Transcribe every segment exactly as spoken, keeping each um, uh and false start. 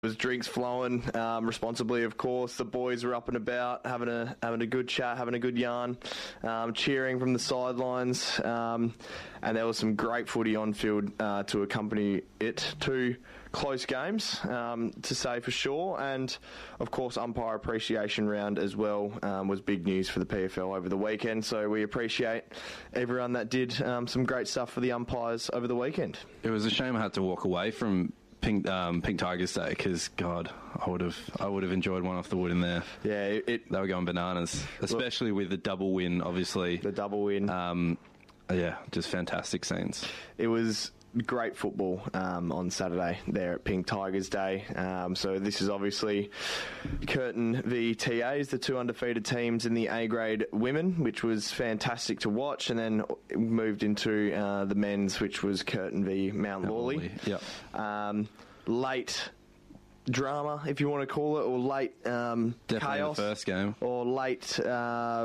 was drinks flowing um, responsibly, of course. The boys were up and about, having a having a good chat, having a good yarn, um, cheering from the sidelines, um, and there was some great footy on field uh, to accompany it. Two close games, um, to say for sure, and of course, umpire appreciation round as well um, was big news for the P F L over the weekend. So we appreciate everyone that did um, some great stuff for the umpires over the weekend. It was a shame I had to walk away from Pink um, Pink Tigers Day because God, I would have I would have enjoyed one off the wood in there. Yeah, it, it, they were going bananas, especially with the double win. Obviously, the double win. Um, yeah, just fantastic scenes. It was great football um, on Saturday there at Pink Tigers Day. Um, so this is obviously Curtin v T As, the two undefeated teams in the A grade women, which was fantastic to watch, and then moved into uh, the men's, which was Curtin v Mount Lawley. Yep. Um, late drama, if you want to call it, or late um, Definitely chaos, the first game, or late Uh,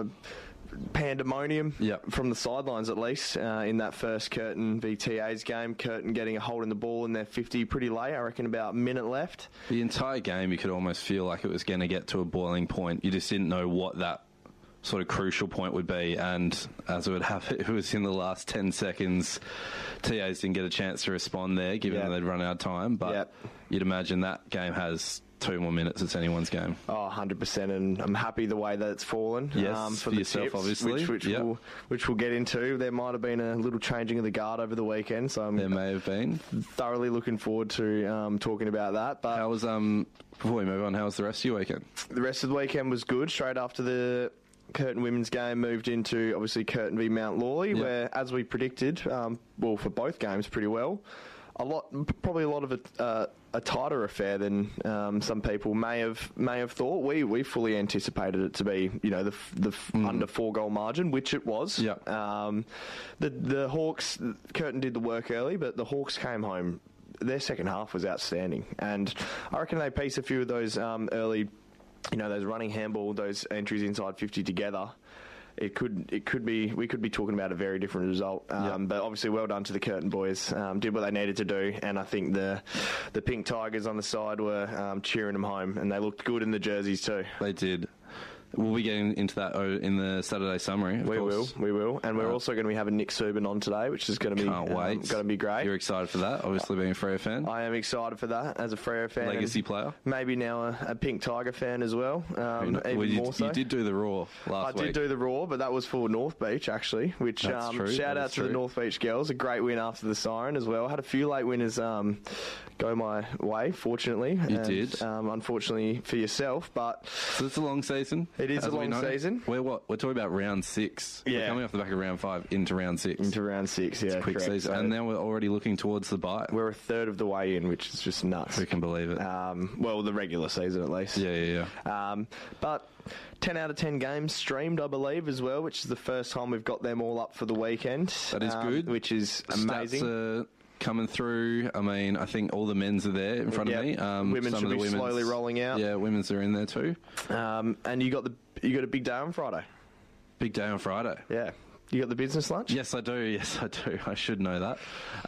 pandemonium yep. from the sidelines, at least, uh, in that first Curtin v T A's game. Curtin getting a hold in the ball in their fifty pretty late, I reckon about a minute left. The entire game, you could almost feel like it was going to get to a boiling point. You just didn't know what that sort of crucial point would be, and as it would have, it was in the last ten seconds. T As didn't get a chance to respond there, given yep. that they'd run out of time, but yep. you'd imagine that game has two more minutes. It's anyone's game. Oh, one hundred percent, and I'm happy the way that it's fallen. Yes, um, for for the yourself, tips, obviously. Which, which, yep. we'll, which we'll get into. There might have been a little changing of the guard over the weekend, so I'm there may have been. thoroughly looking forward to um, talking about that. But how was um before we move on? How was the rest of your weekend? The rest of the weekend was good. Straight after the Curtin women's game, moved into obviously Curtin v Mount Lawley, yep. where, as we predicted, um, well, for both games, pretty well. A lot, probably a lot of a, uh, a tighter affair than um, some people may have may have thought. We we fully anticipated it to be, you know, the the mm. under four goal margin, which it was. Yeah. Um, the the Hawks, Curtin did the work early, but the Hawks came home. Their second half was outstanding, and I reckon they pieced a few of those um, early, you know, those running handball, those entries inside fifty together. It could it could be we could be talking about a very different result, um, yep. but obviously well done to the Curtin boys. Um, did what they needed to do, and I think the the Pink Tigers on the side were um, cheering them home, and they looked good in the jerseys too. They did. We'll be getting into that in the Saturday summary. Of we course. will, we will, and we're uh, also going to be having Nick Subin on today, which is going to be can't wait. Um, going to be great. You're excited for that, obviously being a Freo fan. I am excited for that as a Freo fan, legacy player. Maybe now a, a Pink Tiger fan as well. Um, even well, you, more so. You did do the Raw last I week. I did do the Raw, but that was for North Beach actually. Which That's um, true. shout that out to true. the North Beach girls, a great win after the siren as well. Had a few late winners um, go my way, fortunately. You and, did. Um, unfortunately for yourself, but so it's a long season. It is a long season. We're what? We're talking about round six. Yeah. We're coming off the back of round five into round six. Into round six, yeah. It's a quick correct. season. So and now we're already looking towards the bye. We're a third of the way in, which is just nuts. Who can believe it? Um, well, the regular season at least. Yeah, yeah, yeah. Um, but ten out of ten games streamed, I believe, as well, which is the first time we've got them all up for the weekend. That is um, good. Which is amazing. Stats are coming through. I mean, I think all the men's are there in front yep. of me. Um, women some should of the be women's, slowly rolling out. Yeah, women's are in there too. Um, and you got the you got a big day on Friday. Big day on Friday. Yeah. You got the business lunch? Yes, I do. Yes, I do. I should know that.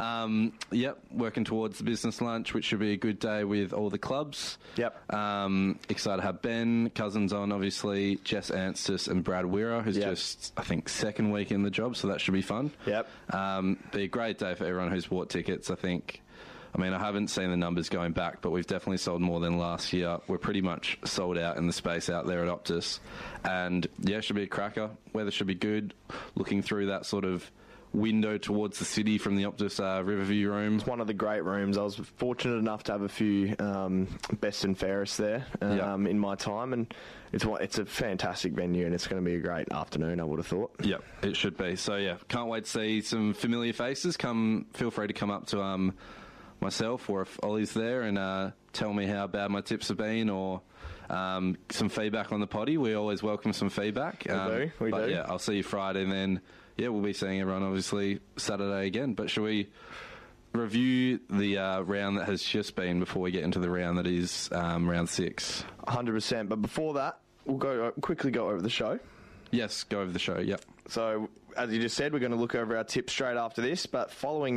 Um, yep, working towards the business lunch, which should be a good day with all the clubs. Yep. Um, excited to have Ben, cousins on, obviously, Jess Anstis and Brad Weira, who's yep. just, I think, second week in the job, so that should be fun. Yep. Um, be a great day for everyone who's bought tickets, I think. I mean, I haven't seen the numbers going back, but we've definitely sold more than last year. We're pretty much sold out in the space out there at Optus. And, yeah, it should be a cracker. Weather should be good. Looking through that sort of window towards the city from the Optus uh, Riverview room. It's one of the great rooms. I was fortunate enough to have a few um, best and fairest there um, yep. in my time, and it's it's a fantastic venue, and it's going to be a great afternoon, I would have thought. Yeah, it should be. So, yeah, can't wait to see some familiar faces. Come, feel free to come up to um, myself, or if Ollie's there, and uh, tell me how bad my tips have been, or um, some feedback on the potty. We always welcome some feedback. We um, do, we but do. Yeah, I'll see you Friday, and then yeah, we'll be seeing everyone obviously Saturday again. But shall we review the uh, round that has just been before we get into the round that is um, round six? one hundred percent. But before that, we'll go quickly go over the show. Yes, go over the show, yep. So, as you just said, we're going to look over our tips straight after this, but following that,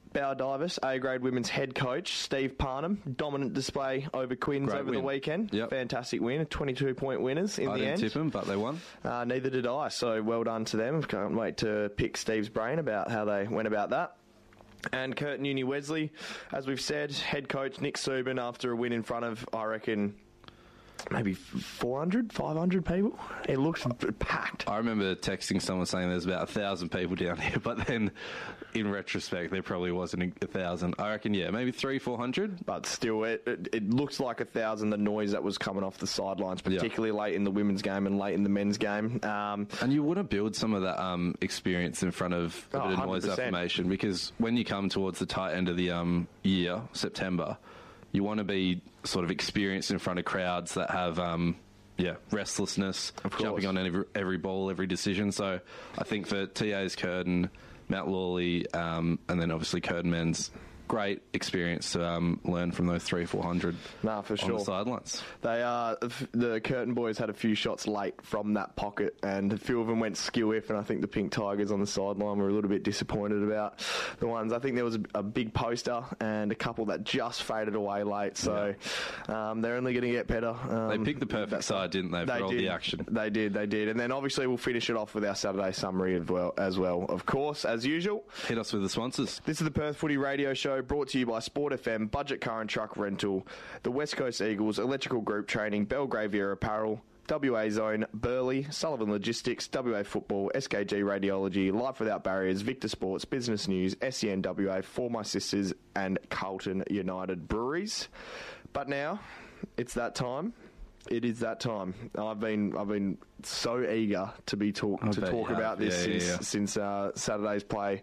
Bowdivers, A-grade women's head coach, Steve Parnham. Dominant display over Quinns Great over win. the weekend. Yep. Fantastic win. twenty-two point winners in I the didn't end. tip them, but they won. Uh, neither did I, so well done to them. Can't wait to pick Steve's brain about how they went about that. And Curtin Uni Wesley, as we've said, head coach Nick Subin after a win in front of, I reckon, maybe four hundred, five hundred people. It looks packed. I remember texting someone saying there's about a thousand people down here, but then in retrospect, there probably wasn't a thousand. I reckon, yeah, maybe three, four hundred. But still, it, it, it looks like a thousand, the noise that was coming off the sidelines, particularly yeah. late in the women's game and late in the men's game. Um, and you want to build some of that um, experience in front of a oh, bit of noise affirmation, because when you come towards the tight end of the um, year, September, you want to be sort of experienced in front of crowds that have, um, yeah, restlessness, jumping on every, every ball, every decision. So I think for T A's Curtin, Matt Lawley, um, and then obviously Curtin men's, great experience to um, learn from those three, four hundred. Nah, for sure. On the sidelines. They uh, the Curtin boys had a few shots late from that pocket, and a few of them went skew if, and I think the Pink Tigers on the sideline were a little bit disappointed about the ones. I think there was a, a big poster and a couple that just faded away late, so yeah. um, they're only going to get better. Um, they picked the perfect side, didn't they, for they all did. the action? They did, they did. And then obviously we'll finish it off with our Saturday summary as well, as well. Of course, as usual. Hit us with the sponsors. This is the Perth Footy Radio Show, brought to you by Sport F M, Budget Car and Truck Rental, the West Coast Eagles, Electrical Group Training, Belgravia Apparel, W A Zone, Burley, Sullivan Logistics, W A Football, S K G Radiology, Life Without Barriers, Victor Sports, Business News, S E N W A, For My Sisters, and Carlton United Breweries. But now, it's that time. It is that time. I've been I've been so eager to be talk I to talk about this yeah, since yeah, yeah. since uh, Saturday's play.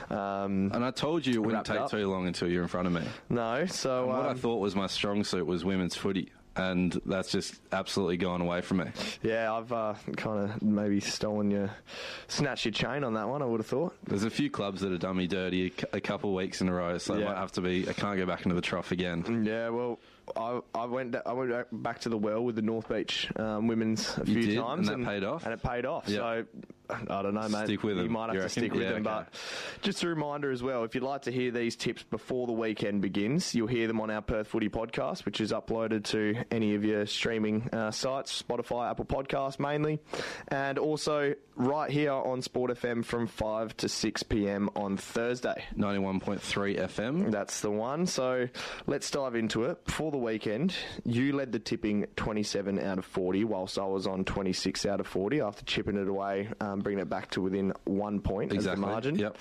Um, and I told you it wouldn't take up. too long until you're in front of me. No, so and what um, I thought was my strong suit was women's footy, and that's just absolutely gone away from me. Yeah, I've uh, kind of maybe stolen your, snatched your chain on that one. I would have thought. There's a few clubs that have done me dirty a, a couple of weeks in a row, so yeah. I might have to be. I can't go back into the trough again. Yeah, well. I, I went I went back to the well with the North Beach um, women's a you few did, times, and that paid off. And it paid off. Yep. So I don't know, mate. Stick with them. You might have you to reckon? stick with yeah, them. okay. But just a reminder as well, if you'd like to hear these tips before the weekend begins, you'll hear them on our Perth Footy podcast, which is uploaded to any of your streaming uh, sites, Spotify, Apple Podcasts mainly, and also right here on Sport F M from five to six p.m. on Thursday. ninety-one point three F M. That's the one. So let's dive into it. Before the weekend, you led the tipping twenty-seven out of forty, whilst I was on twenty-six out of forty after chipping it away, um, bringing it back to within one point exactly. as the margin. Yep.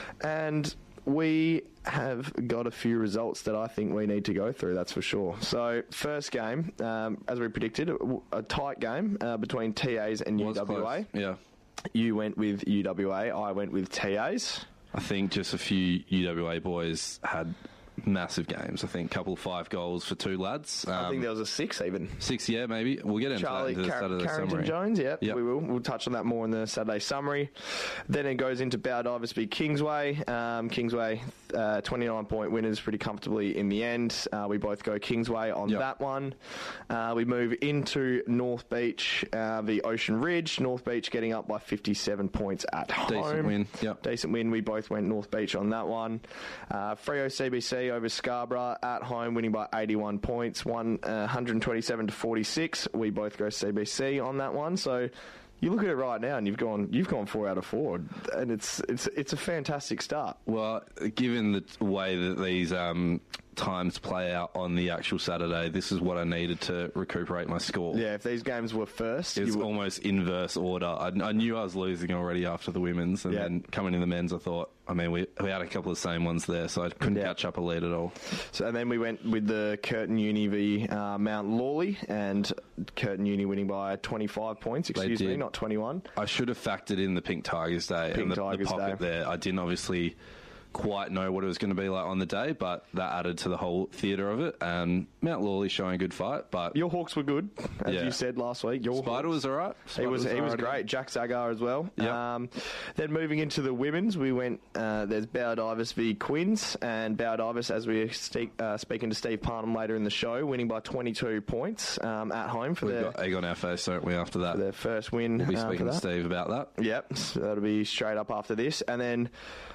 And we have got a few results that I think we need to go through, that's for sure. So, first game, um, as we predicted, a, a tight game uh, between T As and Was U W A. close. Yeah. You went with U W A, I went with T As. I think just a few U W A boys had massive games. I think a couple of five goals for two lads. Um, I think there was a six even. Six, yeah, maybe. We'll get into Charlie that into the Car- Saturday Carrington summary. Jones, yeah, Yep. we will. We'll touch on that more in the Saturday summary. Then it goes into Bowdivers v Kingsway. Um, Kingsway, uh, twenty-nine point winners pretty comfortably in the end. Uh, we both go Kingsway on Yep. that one. Uh, we move into North Beach uh, v Ocean Ridge. North Beach getting up by fifty-seven points at home. Decent win, yep. Decent win. We both went North Beach on that one. Uh, Freo C B C over Scarborough at home, winning by eighty-one points, one uh, one hundred twenty-seven to forty-six. We both go C B C on that one. So you look at it right now, and you've gone you've gone four out of four, and it's it's it's a fantastic start. Well, given the way that these um, times play out on the actual Saturday, this is what I needed to recuperate my score. Yeah, if these games were first, It's you would, almost inverse order. I, I knew I was losing already after the women's, and Yeah. then coming in the men's, I thought, I mean, we, we had a couple of same ones there, so I couldn't Yeah. catch up a lead at all. So and then we went with the Curtin Uni v uh, Mount Lawley, and Curtin Uni winning by twenty-five points. Excuse me, did. not twenty-one. I should have factored in the Pink Tigers Day Pink and the, Tigers the pocket Day. there. I didn't obviously quite know what it was going to be like on the day, but that added to the whole theatre of it. And Mount Lawley showing a good fight, but Your Hawks were good, as Yeah. you said last week. Your Spider Hawks. was all right. He Spider was he was all right. great. Jack Zagar as well. Yep. Um, then moving into the women's, we went. Uh, there's Bowdivers v Quinns, and Bowdivers, as we ste- uh, speaking to Steve Parnham later in the show, winning by twenty-two points um, at home for We've their got egg on our face, don't we, after that? for their first win. We'll be uh, for speaking to that. Steve about that. Yep, so that'll be straight up after this, and then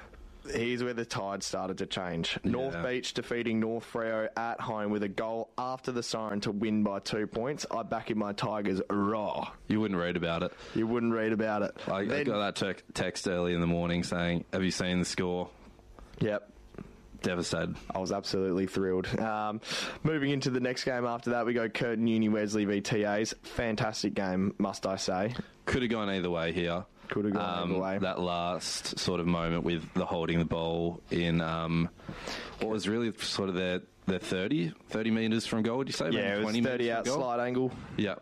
here's where the tide started to change. Yeah. North Beach defeating North Freo at home with a goal after the siren to win by two points. I back in my Tigers raw. You wouldn't read about it. You wouldn't read about it. I, then, I got that te- text early in the morning saying, have you seen the score? Yep. Devastated. I was absolutely thrilled. Um, moving into the next game after that, we go Curtin Uni Wesley v T As. Fantastic game, must I say. Could have gone either way here. Could have gone um, either way. That last sort of moment with the holding the ball in um, what was really sort of their, their thirty, thirty metres from goal, would you say? Yeah, it was thirty out slide angle. Yeah.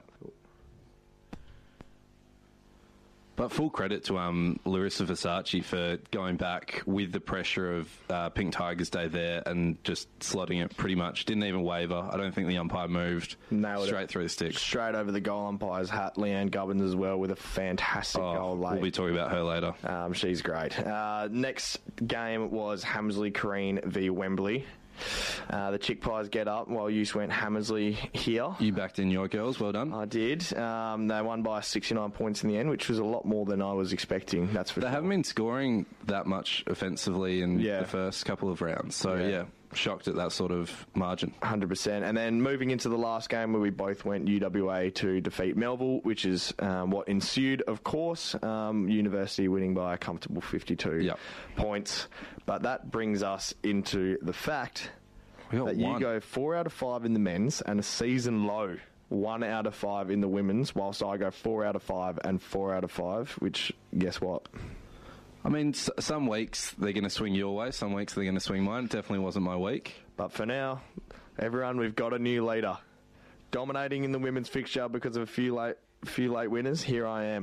But full credit to um, Larissa Versace for going back with the pressure of uh, Pink Tigers Day there and just slotting it pretty much. Didn't even waver. I don't think the umpire moved. Nailed straight it. through the sticks. Straight over the goal umpire's hat. Leanne Gubbins as well with a fantastic oh, goal late. We'll be talking about her later. Um, she's great. Uh, next game was Hammersley Careen v Wembley. Uh, the Chick Pies get up while you went Hammersley here. You backed in your girls, well done. I did. Um, they won by sixty-nine points in the end, which was a lot more than I was expecting, that's for they sure. They haven't been scoring that much offensively in yeah. the first couple of rounds, so yeah. yeah. Shocked at that sort of margin. one hundred percent. And then moving into the last game where we both went U W A to defeat Melville, which is um, what ensued, of course. Um, University winning by a comfortable fifty-two yep. points. But that brings us into the fact that one. you go four out of five in the men's and a season low one out of five in the women's, whilst I go four out of five and four out of five, which, guess what? I mean, s- some weeks they're going to swing your way, some weeks they're going to swing mine. It definitely wasn't my week. But for now, everyone, we've got a new leader. Dominating in the women's fixture because of a few late few late winners, here I am.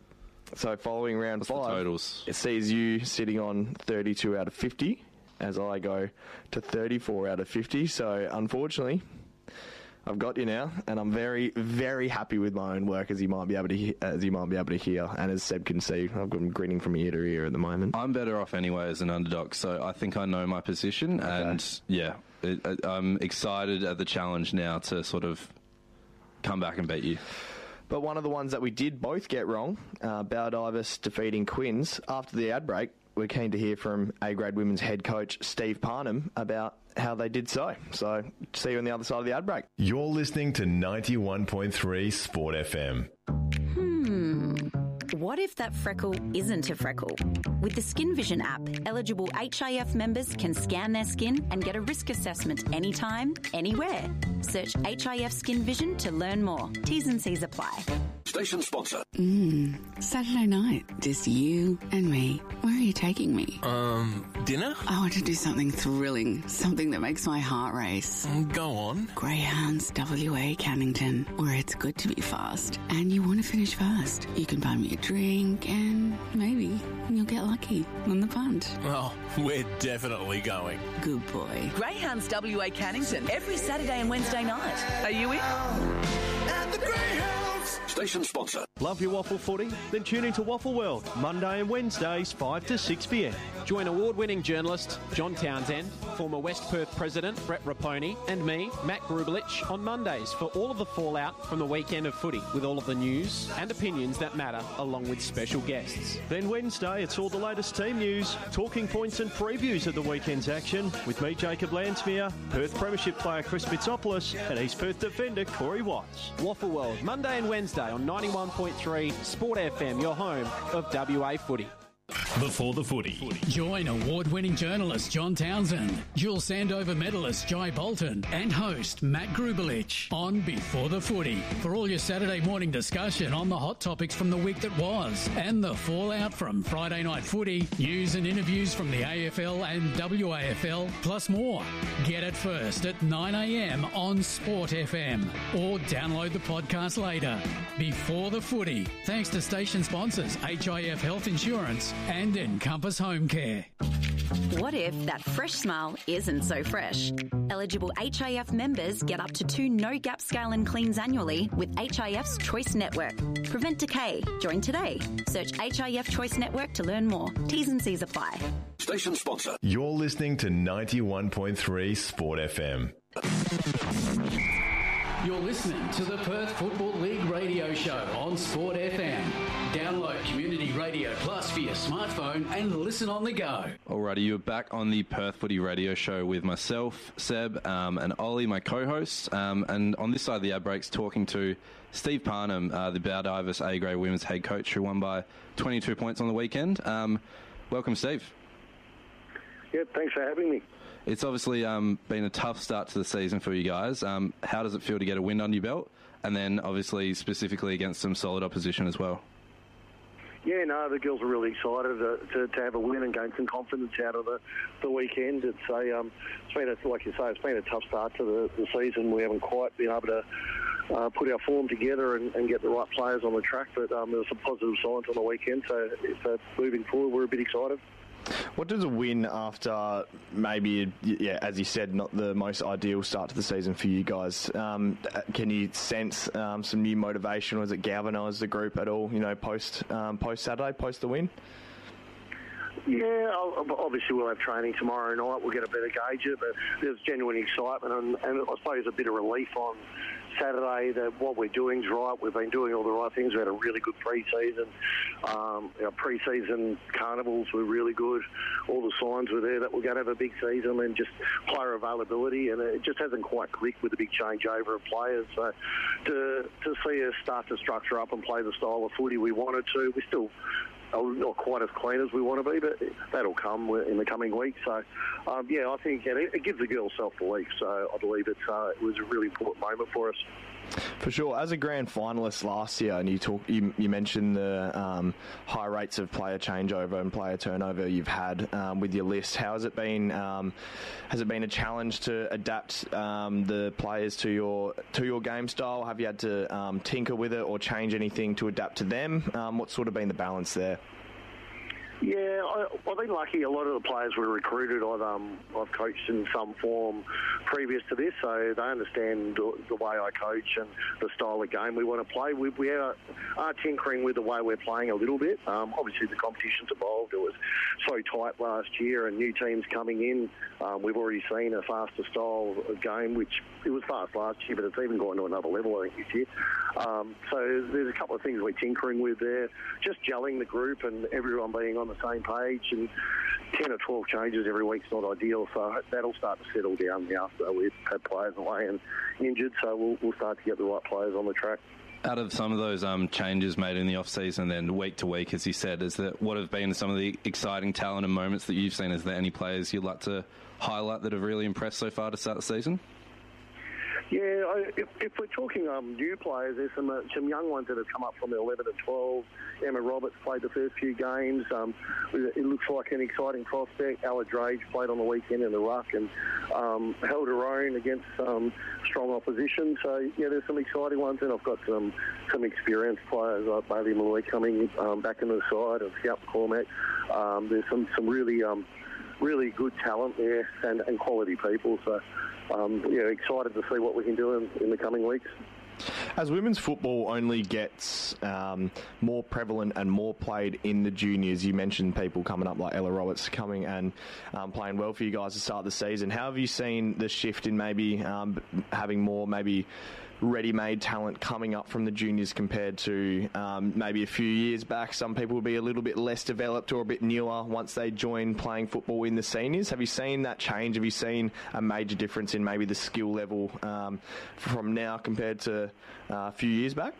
So following round What's five, the totals? It sees you sitting on thirty-two out of fifty, as I go to thirty-four out of fifty. So unfortunately, I've got you now, and I'm very, very happy with my own work, as you might be able to, he- as you might be able to hear, and as Seb can see, I've got him grinning from ear to ear at the moment. I'm better off anyway as an underdog, so I think I know my position, okay. and yeah, it, it, I'm excited at the challenge now to sort of come back and beat you. But one of the ones that we did both get wrong, uh, Baldivis defeating Quins after the ad break. We're keen to hear from A-grade women's head coach Steve Parnham about how they did so. So, see you on the other side of the ad break. You're listening to ninety-one point three Sport F M. Hmm. What if that freckle isn't a freckle? With the Skin Vision app, eligible H I F members can scan their skin and get a risk assessment anytime, anywhere. Search H I F Skin Vision to learn more. T's and C's apply. Station sponsor. Mmm, Saturday night, just you and me. Where are you taking me? Um, dinner? I want to do something thrilling, something that makes my heart race. Go on. Greyhounds W A Cannington, where it's good to be fast and you want to finish fast. You can buy me a drink and maybe you'll get lucky on the punt. Oh, we're definitely going. Good boy. Greyhounds W A Cannington, every Saturday and Wednesday night. Are you in? At the Greyhounds. Station sponsor. Love your waffle footy? Then tune into Waffle World, Monday and Wednesdays, five to six p.m. Join award-winning journalist John Townsend, former West Perth President Brett Raponi, and me, Matt Grubelich, on Mondays for all of the fallout from the weekend of footy, with all of the news and opinions that matter, along with special guests. Then Wednesday, it's all the latest team news, talking points and previews of the weekend's action, with me, Jacob Lansmere, Perth Premiership player Chris Bitsopoulos, and East Perth defender Corey Watts. Waffle World, Monday and Wednesday on ninety-one point three Sport F M, your home of W A footy. Before the footy. Join award-winning journalist John Townsend, dual Sandover medalist Jai Bolton, and host Matt Grubelich on Before the Footy for all your Saturday morning discussion on the hot topics from the week that was and the fallout from Friday night footy, news and interviews from the A F L and W A F L, plus more. Get it first at nine a.m. on Sport F M or download the podcast later. Before the Footy, thanks to station sponsors H I F Health Insurance and Encompass Home Care. What if that fresh smile isn't so fresh? Eligible H I F members get up to two no-gap scale and cleans annually with H I F's Choice Network. Prevent decay. Join today. Search H I F Choice Network to learn more. T's and C's apply. Station sponsor. You're listening to ninety-one point three Sport F M. You're listening to the Perth Football League radio show on Sport F M. Download Community Radio Plus for your smartphone and listen on the go. Alrighty, you're back on the Perth Footy radio show with myself, Seb, um, and Ollie, my co-host. Um, and on this side of the ad breaks, talking to Steve Parnham, uh, the Baldivis A-grade women's head coach, who won by twenty-two points on the weekend. Um, welcome, Steve. Yeah, thanks for having me. It's obviously um, been a tough start to the season for you guys. Um, how does it feel to get a win under your belt? And then, obviously, specifically against some solid opposition as well. Yeah, no, the girls are really excited to, to, to have a win and gain some confidence out of the, the weekend. It's a, um, it's been a, like you say, it's been a tough start to the, the season. We haven't quite been able to uh, put our form together and, and get the right players on the track, but um, there were some positive signs on the weekend. So, so moving forward, we're a bit excited. What does a win after maybe, yeah, as you said, not the most ideal start to the season for you guys? Um, can you sense um, some new motivation, or has it galvanised the group at all? You know, post um, post Saturday, post the win. Yeah, obviously we'll have training tomorrow night. We'll get a better gauge of it, but there's genuine excitement and, and I suppose a bit of relief on Saturday that what we're doing is right. We've been doing all the right things. We had a really good pre-season. Um, our pre-season carnivals were really good. All the signs were there that we're going to have a big season, and just player availability, and it just hasn't quite clicked with the big changeover of players. So to, to see us start to structure up and play the style of footy we wanted to, we still not quite as clean as we want to be, but that'll come in the coming weeks. So, um, yeah, I think it, it gives the girls self-belief. So I believe it's, uh, it was a really important moment for us. For sure. As a grand finalist last year, and you talk, you, you mentioned the um, high rates of player changeover and player turnover you've had um, with your list. How has it been? Um, has it been a challenge to adapt um, the players to your to your game style? Have you had to um, tinker with it or change anything to adapt to them? Um, what's sort of been the balance there? Yeah, I, I've been lucky. A lot of the players we recruited, I've, um, I've coached in some form previous to this, so they understand the, the way I coach and the style of game we want to play. We, we are, are tinkering with the way we're playing a little bit. Um, obviously, the competition's evolved. It was so tight last year, and new teams coming in. Um, we've already seen a faster style of game, which it was fast last year, but it's even gone to another level, I think, this year. Um, so there's a couple of things we're tinkering with there. Just gelling the group and everyone being on the same page, and ten or twelve changes every week's not ideal, so that'll start to settle down now after we've had players away and injured, so we'll, we'll start to get the right players on the track. Out of some of those um, changes made in the off-season, then week to week, as you said, is that what have been some of the exciting talent and moments that you've seen? Is there any players you'd like to highlight that have really impressed so far to start the season? Yeah, I, if, if we're talking um, new players, there's some uh, some young ones that have come up from the eleven and twelve. Emma Roberts played the first few games. Um, it looks like an exciting prospect. Ella Drage played on the weekend in the ruck and um, held her own against um, strong opposition. So, yeah, there's some exciting ones. And I've got some some experienced players like Bailey Malloy coming um, back into the side, and Scout McCormack. Um, there's some, some really um, really good talent there and, and quality people. So, um, yeah, excited to see what we can do in, in the coming weeks. As women's football only gets um, more prevalent and more played in the juniors, you mentioned people coming up like Ella Roberts coming and um, playing well for you guys to start the season. How have you seen the shift in maybe um, having more maybe ready-made talent coming up from the juniors compared to um, maybe a few years back? Some people will be a little bit less developed or a bit newer once they join playing football in the seniors. Have you seen that change? Have you seen a major difference in maybe the skill level um, from now compared to uh, a few years back?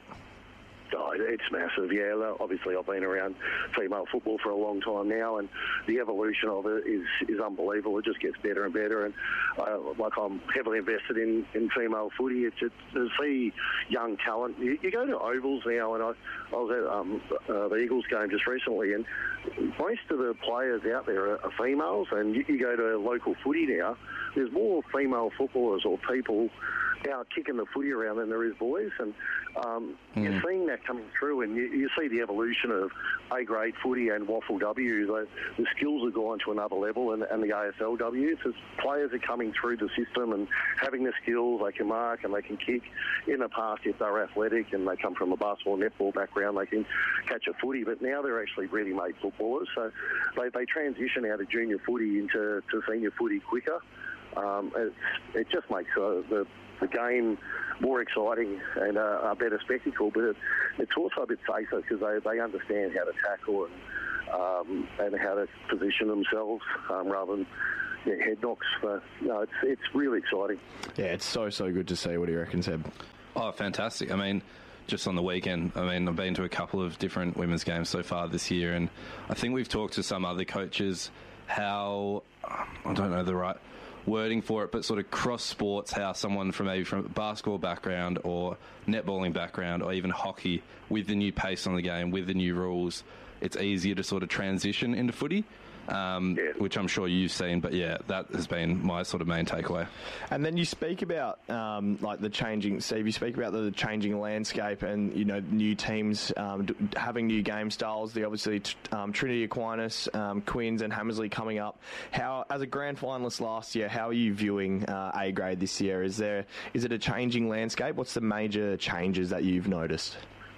Oh, it's massive, yeah. Obviously, I've been around female football for a long time now, and the evolution of it is, is unbelievable. It just gets better and better, and uh, like I'm heavily invested in, in female footy. It's, it's to see young talent. You, you go to ovals now, and I, I was at um, uh, the Eagles game just recently, and most of the players out there are, are females, and you, you go to local footy now, there's more female footballers or people out kicking the footy around than there is boys, and um, mm. you're seeing that coming through, and you, you see the evolution of A-grade footy and Waffle W. The, the skills have gone to another level, and, and the A S L W. So players are coming through the system and having the skills. They can mark and they can kick. In the past, if they're athletic and they come from a basketball, netball background, they can catch a footy, but now they're actually ready-made footballers. So they, they transition out of junior footy into to senior footy quicker. Um, it, it just makes uh, the the game more exciting and uh, a better spectacle, but it, it's also a bit safer because they, they understand how to tackle and um, and how to position themselves um, rather than yeah, head knocks. So, no, it's it's really exciting. Yeah, it's so, so good to see. What do you reckon, Seb? Oh, fantastic. I mean, just on the weekend, I mean, I've been to a couple of different women's games so far this year, and I think we've talked to some other coaches how, I don't know the right wording for it, but sort of cross sports, how someone from maybe from a basketball background or netballing background or even hockey, with the new pace on the game, with the new rules, it's easier to sort of transition into footy. Um, yeah. Which I'm sure you've seen, but yeah, that has been my sort of main takeaway. And then you speak about um, like the changing, Steve. You speak about the changing landscape, and you know, new teams um, d- having new game styles. The obviously t- um, Trinity Aquinas, um, Quins, and Hammersley coming up. How, as a grand finalist last year, how are you viewing uh, A grade this year? Is there is it a changing landscape? What's the major changes that you've noticed?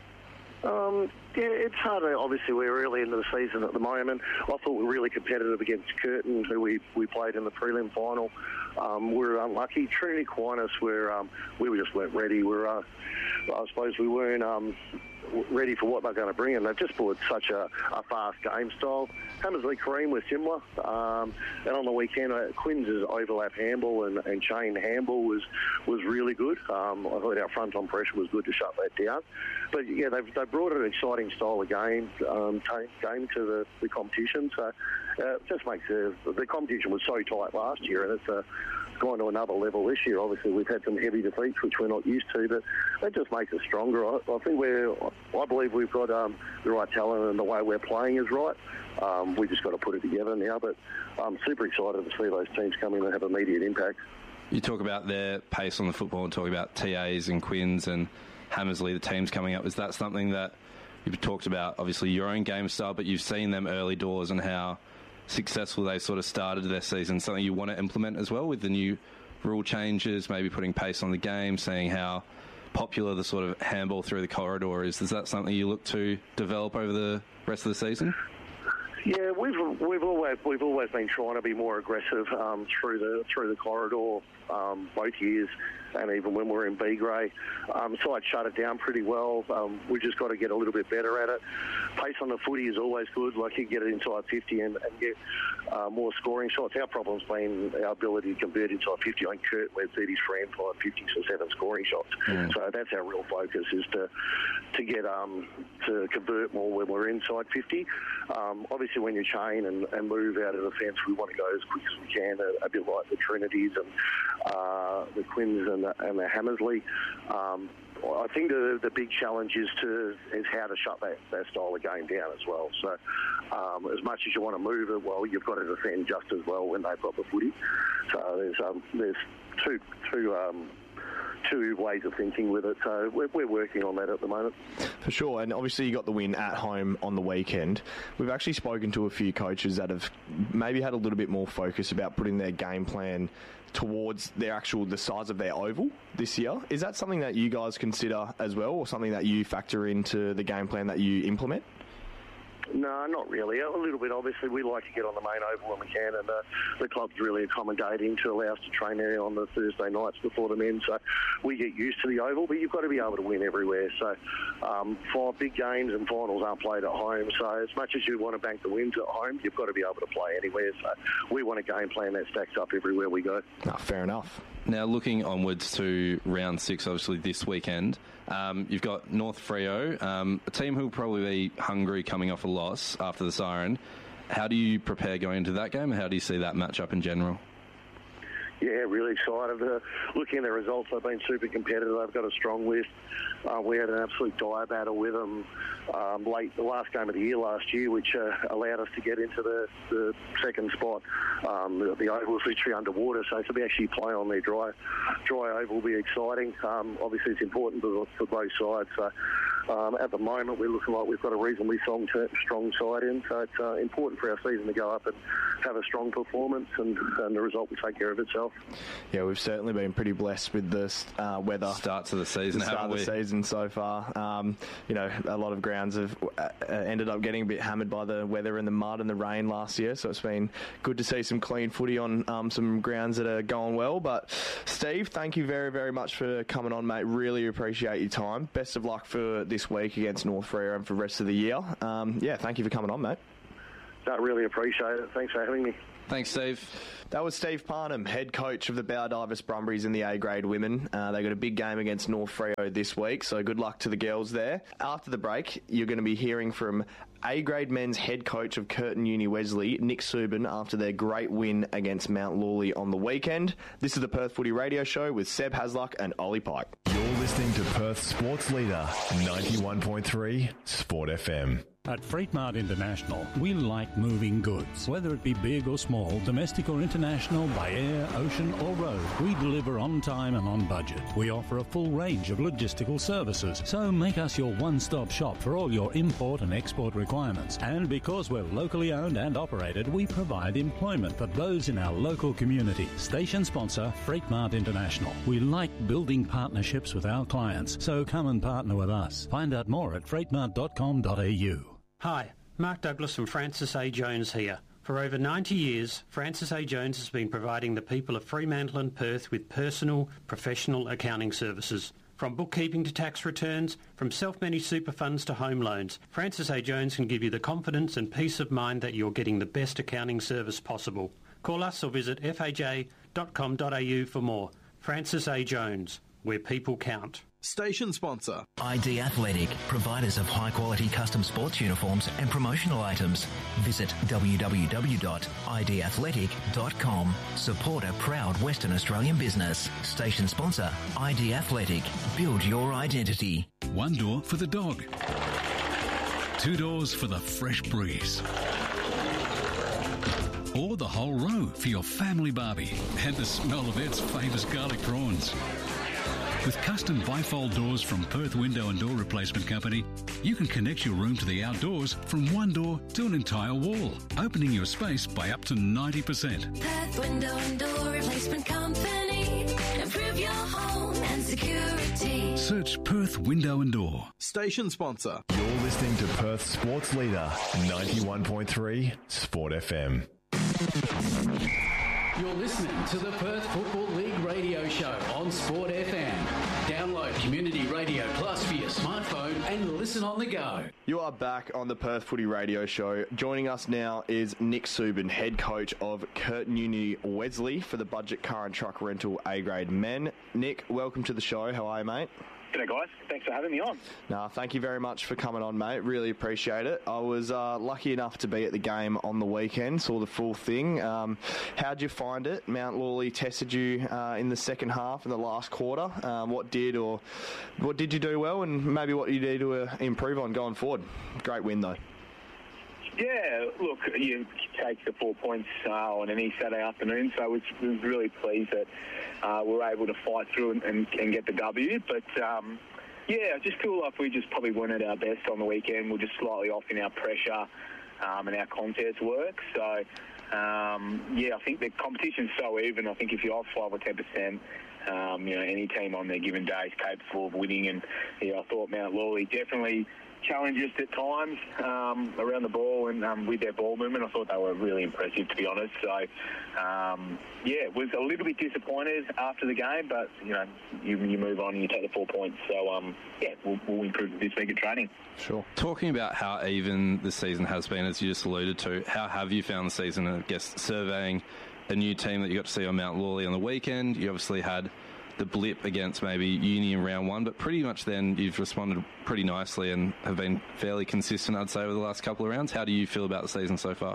Um, yeah, it's hard. Obviously, we're early into the season at the moment. I thought we were really competitive against Curtin, who we, we played in the prelim final. Um, we were unlucky. Trinity Aquinas, where um, we just weren't ready. We're, uh, I suppose we weren't um, ready for what they're going to bring, and they've just brought such a, a fast game style. Hammersley Kareem were similar, um, and on the weekend, uh, Quinn's overlap handball and, and chain handball was was really good. Um, I thought our front on pressure was good to shut that down. But yeah, they've, they've brought an exciting style of game um, t- game to the, the competition. So uh, it just makes uh, the competition was so tight last year, and it's uh, gone to another level this year. Obviously, we've had some heavy defeats, which we're not used to, but that just makes us stronger. I, I think we're, I believe we've got um, the right talent, and the way we're playing is right. Um, we just got to put it together now. But I'm super excited to see those teams come in and have immediate impact. You talk about their pace on the football and talk about T As and Quins and Hammersley, the teams coming up. Is that something that you've talked about, obviously your own game style, but you've seen them early doors and how successful they sort of started their season, something you want to implement as well with the new rule changes, maybe putting pace on the game, seeing how popular the sort of handball through the corridor is? Is that something you look to develop over the rest of the season? Yeah, we've we've always we've always been trying to be more aggressive um, through the through the corridor um, both years, and even when we're in B grade. Um, so I'd shut it down pretty well. Um, we just got to get a little bit better at it. Pace on the footy is always good. Like you get it inside fifty and, and get uh, more scoring shots. Our problem's been our ability to convert inside fifty. On Kurt, we're thirty-three and five, fifty to seven scoring shots. Mm. So that's our real focus, is to to get um, to convert more when we're inside fifty. Um, obviously, when you chain and, and move out of the fence, we want to go as quick as we can, a, a bit like the Trinities and uh, the Quins and the, and the Hammersley. Um, I think the the big challenge is to is how to shut that, that style of game down as well. So um, as much as you want to move it, well, you've got to defend just as well when they've got the footy. So there's um, there's two two. Um, two ways of thinking with it, so we're, we're working on that at the moment. For sure, and obviously you got the win at home on the weekend. We've actually spoken to a few coaches that have maybe had a little bit more focus about putting their game plan towards their actual, the size of their oval this year. Is that something that you guys consider as well, or something that you factor into the game plan that you implement? No, not really. A little bit, obviously. We like to get on the main oval when we can, and uh, the club's really accommodating to allow us to train there on the Thursday nights before the men, so we get used to the oval, but you've got to be able to win everywhere. So um, five big games and finals aren't played at home, so as much as you want to bank the wins at home, you've got to be able to play anywhere. So we want a game plan that stacks up everywhere we go. Oh, fair enough. Now, looking onwards to round six, obviously this weekend, um, you've got North Freo, um, a team who will probably be hungry coming off a loss after the siren. How do you prepare going into that game? How do you see that matchup in general? Yeah, really excited. Uh, looking at the results, they've been super competitive. They've got a strong list. Uh, we had an absolute dire battle with them um, late the last game of the year last year, which uh, allowed us to get into the, the second spot. Um, the, the oval was literally underwater, so to be actually play on their dry dry oval will be exciting. Um, obviously, it's important for, for both sides. So um, at the moment, we're looking like we've got a reasonably strong, strong side in. So it's uh, important for our season to go up and have a strong performance, and, and the result will take care of itself. yourself? Yeah, we've certainly been pretty blessed with the uh, weather. Start to the season, the start haven't of the we? season so far. Um, you know, a lot of grounds have uh, ended up getting a bit hammered by the weather and the mud and the rain last year, so it's been good to see some clean footy on um, some grounds that are going well. But Steve, thank you very, very much for coming on, mate. Really appreciate your time. Best of luck for this week against North Freo and for the rest of the year. Um, yeah, thank you for coming on, mate. I really appreciate it. Thanks for having me. Thanks, Steve. That was Steve Parnham, head coach of the Bowdivers Brumbies in the A-grade women. Uh, they got a big game against North Freo this week, so good luck to the girls there. After the break, you're going to be hearing from A-grade men's head coach of Curtin Uni Wesley, Nick Subin, after their great win against Mount Lawley on the weekend. This is the Perth Footy Radio Show with Seb Hasluck and Ollie Pike. You're listening to Perth Sports Leader, ninety-one point three Sport F M. At Freight Mart International, we like moving goods. Whether it be big or small, domestic or international, by air, ocean or road, we deliver on time and on budget. We offer a full range of logistical services, so make us your one-stop shop for all your import and export requirements. And because we're locally owned and operated, we provide employment for those in our local community. Station sponsor, Freight Mart International. We like building partnerships with our clients, so come and partner with us. Find out more at freight mart dot com dot a u. Hi, Mark Douglas from Francis A. Jones here. For over ninety years, Francis A. Jones has been providing the people of Fremantle and Perth with personal, professional accounting services. From bookkeeping to tax returns, from self-managed super funds to home loans, Francis A. Jones can give you the confidence and peace of mind that you're getting the best accounting service possible. Call us or visit f a j dot com dot a u for more. Francis A. Jones, where people count. Station sponsor. I D Athletic, providers of high-quality custom sports uniforms and promotional items. Visit w w w dot i d athletic dot com. Support a proud Western Australian business. Station sponsor, I D Athletic. Build your identity. One door for the dog. Two doors for the fresh breeze. Or the whole row for your family barbie and the smell of its famous garlic prawns. With custom bifold doors from Perth Window and Door Replacement Company, you can connect your room to the outdoors from one door to an entire wall, opening your space by up to ninety percent. Perth Window and Door Replacement Company. Improve your home and security. Search Perth Window and Door. Station sponsor. You're listening to Perth Sports Leader, ninety-one point three Sport F M. You're listening to the Perth Football League radio show on Sport F M. Download Community Radio Plus for your smartphone and listen on the go. You are back on the Perth Footy Radio Show. Joining us now is Nick Subin, head coach of Curtin Uni Wesley for the Budget Car and Truck Rental A-grade men. Nick, welcome to the show. How are you, mate? G'day, guys. Thanks for having me on. No, thank you very much for coming on, mate. Really appreciate it. I was uh, lucky enough to be at the game on the weekend, saw the full thing. Um, how'd you find it? Mount Lawley tested you uh, in the second half in the last quarter. Um, what did or what did you do well, and maybe what you need to uh, improve on going forward? Great win, though. Yeah, look, you take the four points uh, on any Saturday afternoon, so we was really pleased that uh, we were able to fight through and, and, and get the W. But, um, yeah, I just feel like we just probably weren't at our best on the weekend. We're just slightly off in our pressure um, and our contest work. So, um, yeah, I think the competition's so even. I think if you're off five or ten percent, um, you know, any team on their given day is capable of winning. And, yeah, I thought Mount Lawley definitely challenged us at times um, around the ball and um, with their ball movement. I thought they were really impressive, to be honest. So, um, yeah, was a little bit disappointed after the game, but, you know, you, you move on and you take the four points. So, um, yeah, we'll, we'll improve this week at training. Sure. Talking about how even the season has been, as you just alluded to, how have you found the season? I guess surveying a new team that you got to see on Mount Lawley on the weekend. You obviously had the blip against maybe Uni in round one, but pretty much then you've responded pretty nicely and have been fairly consistent, I'd say, over the last couple of rounds. How do you feel about the season so far?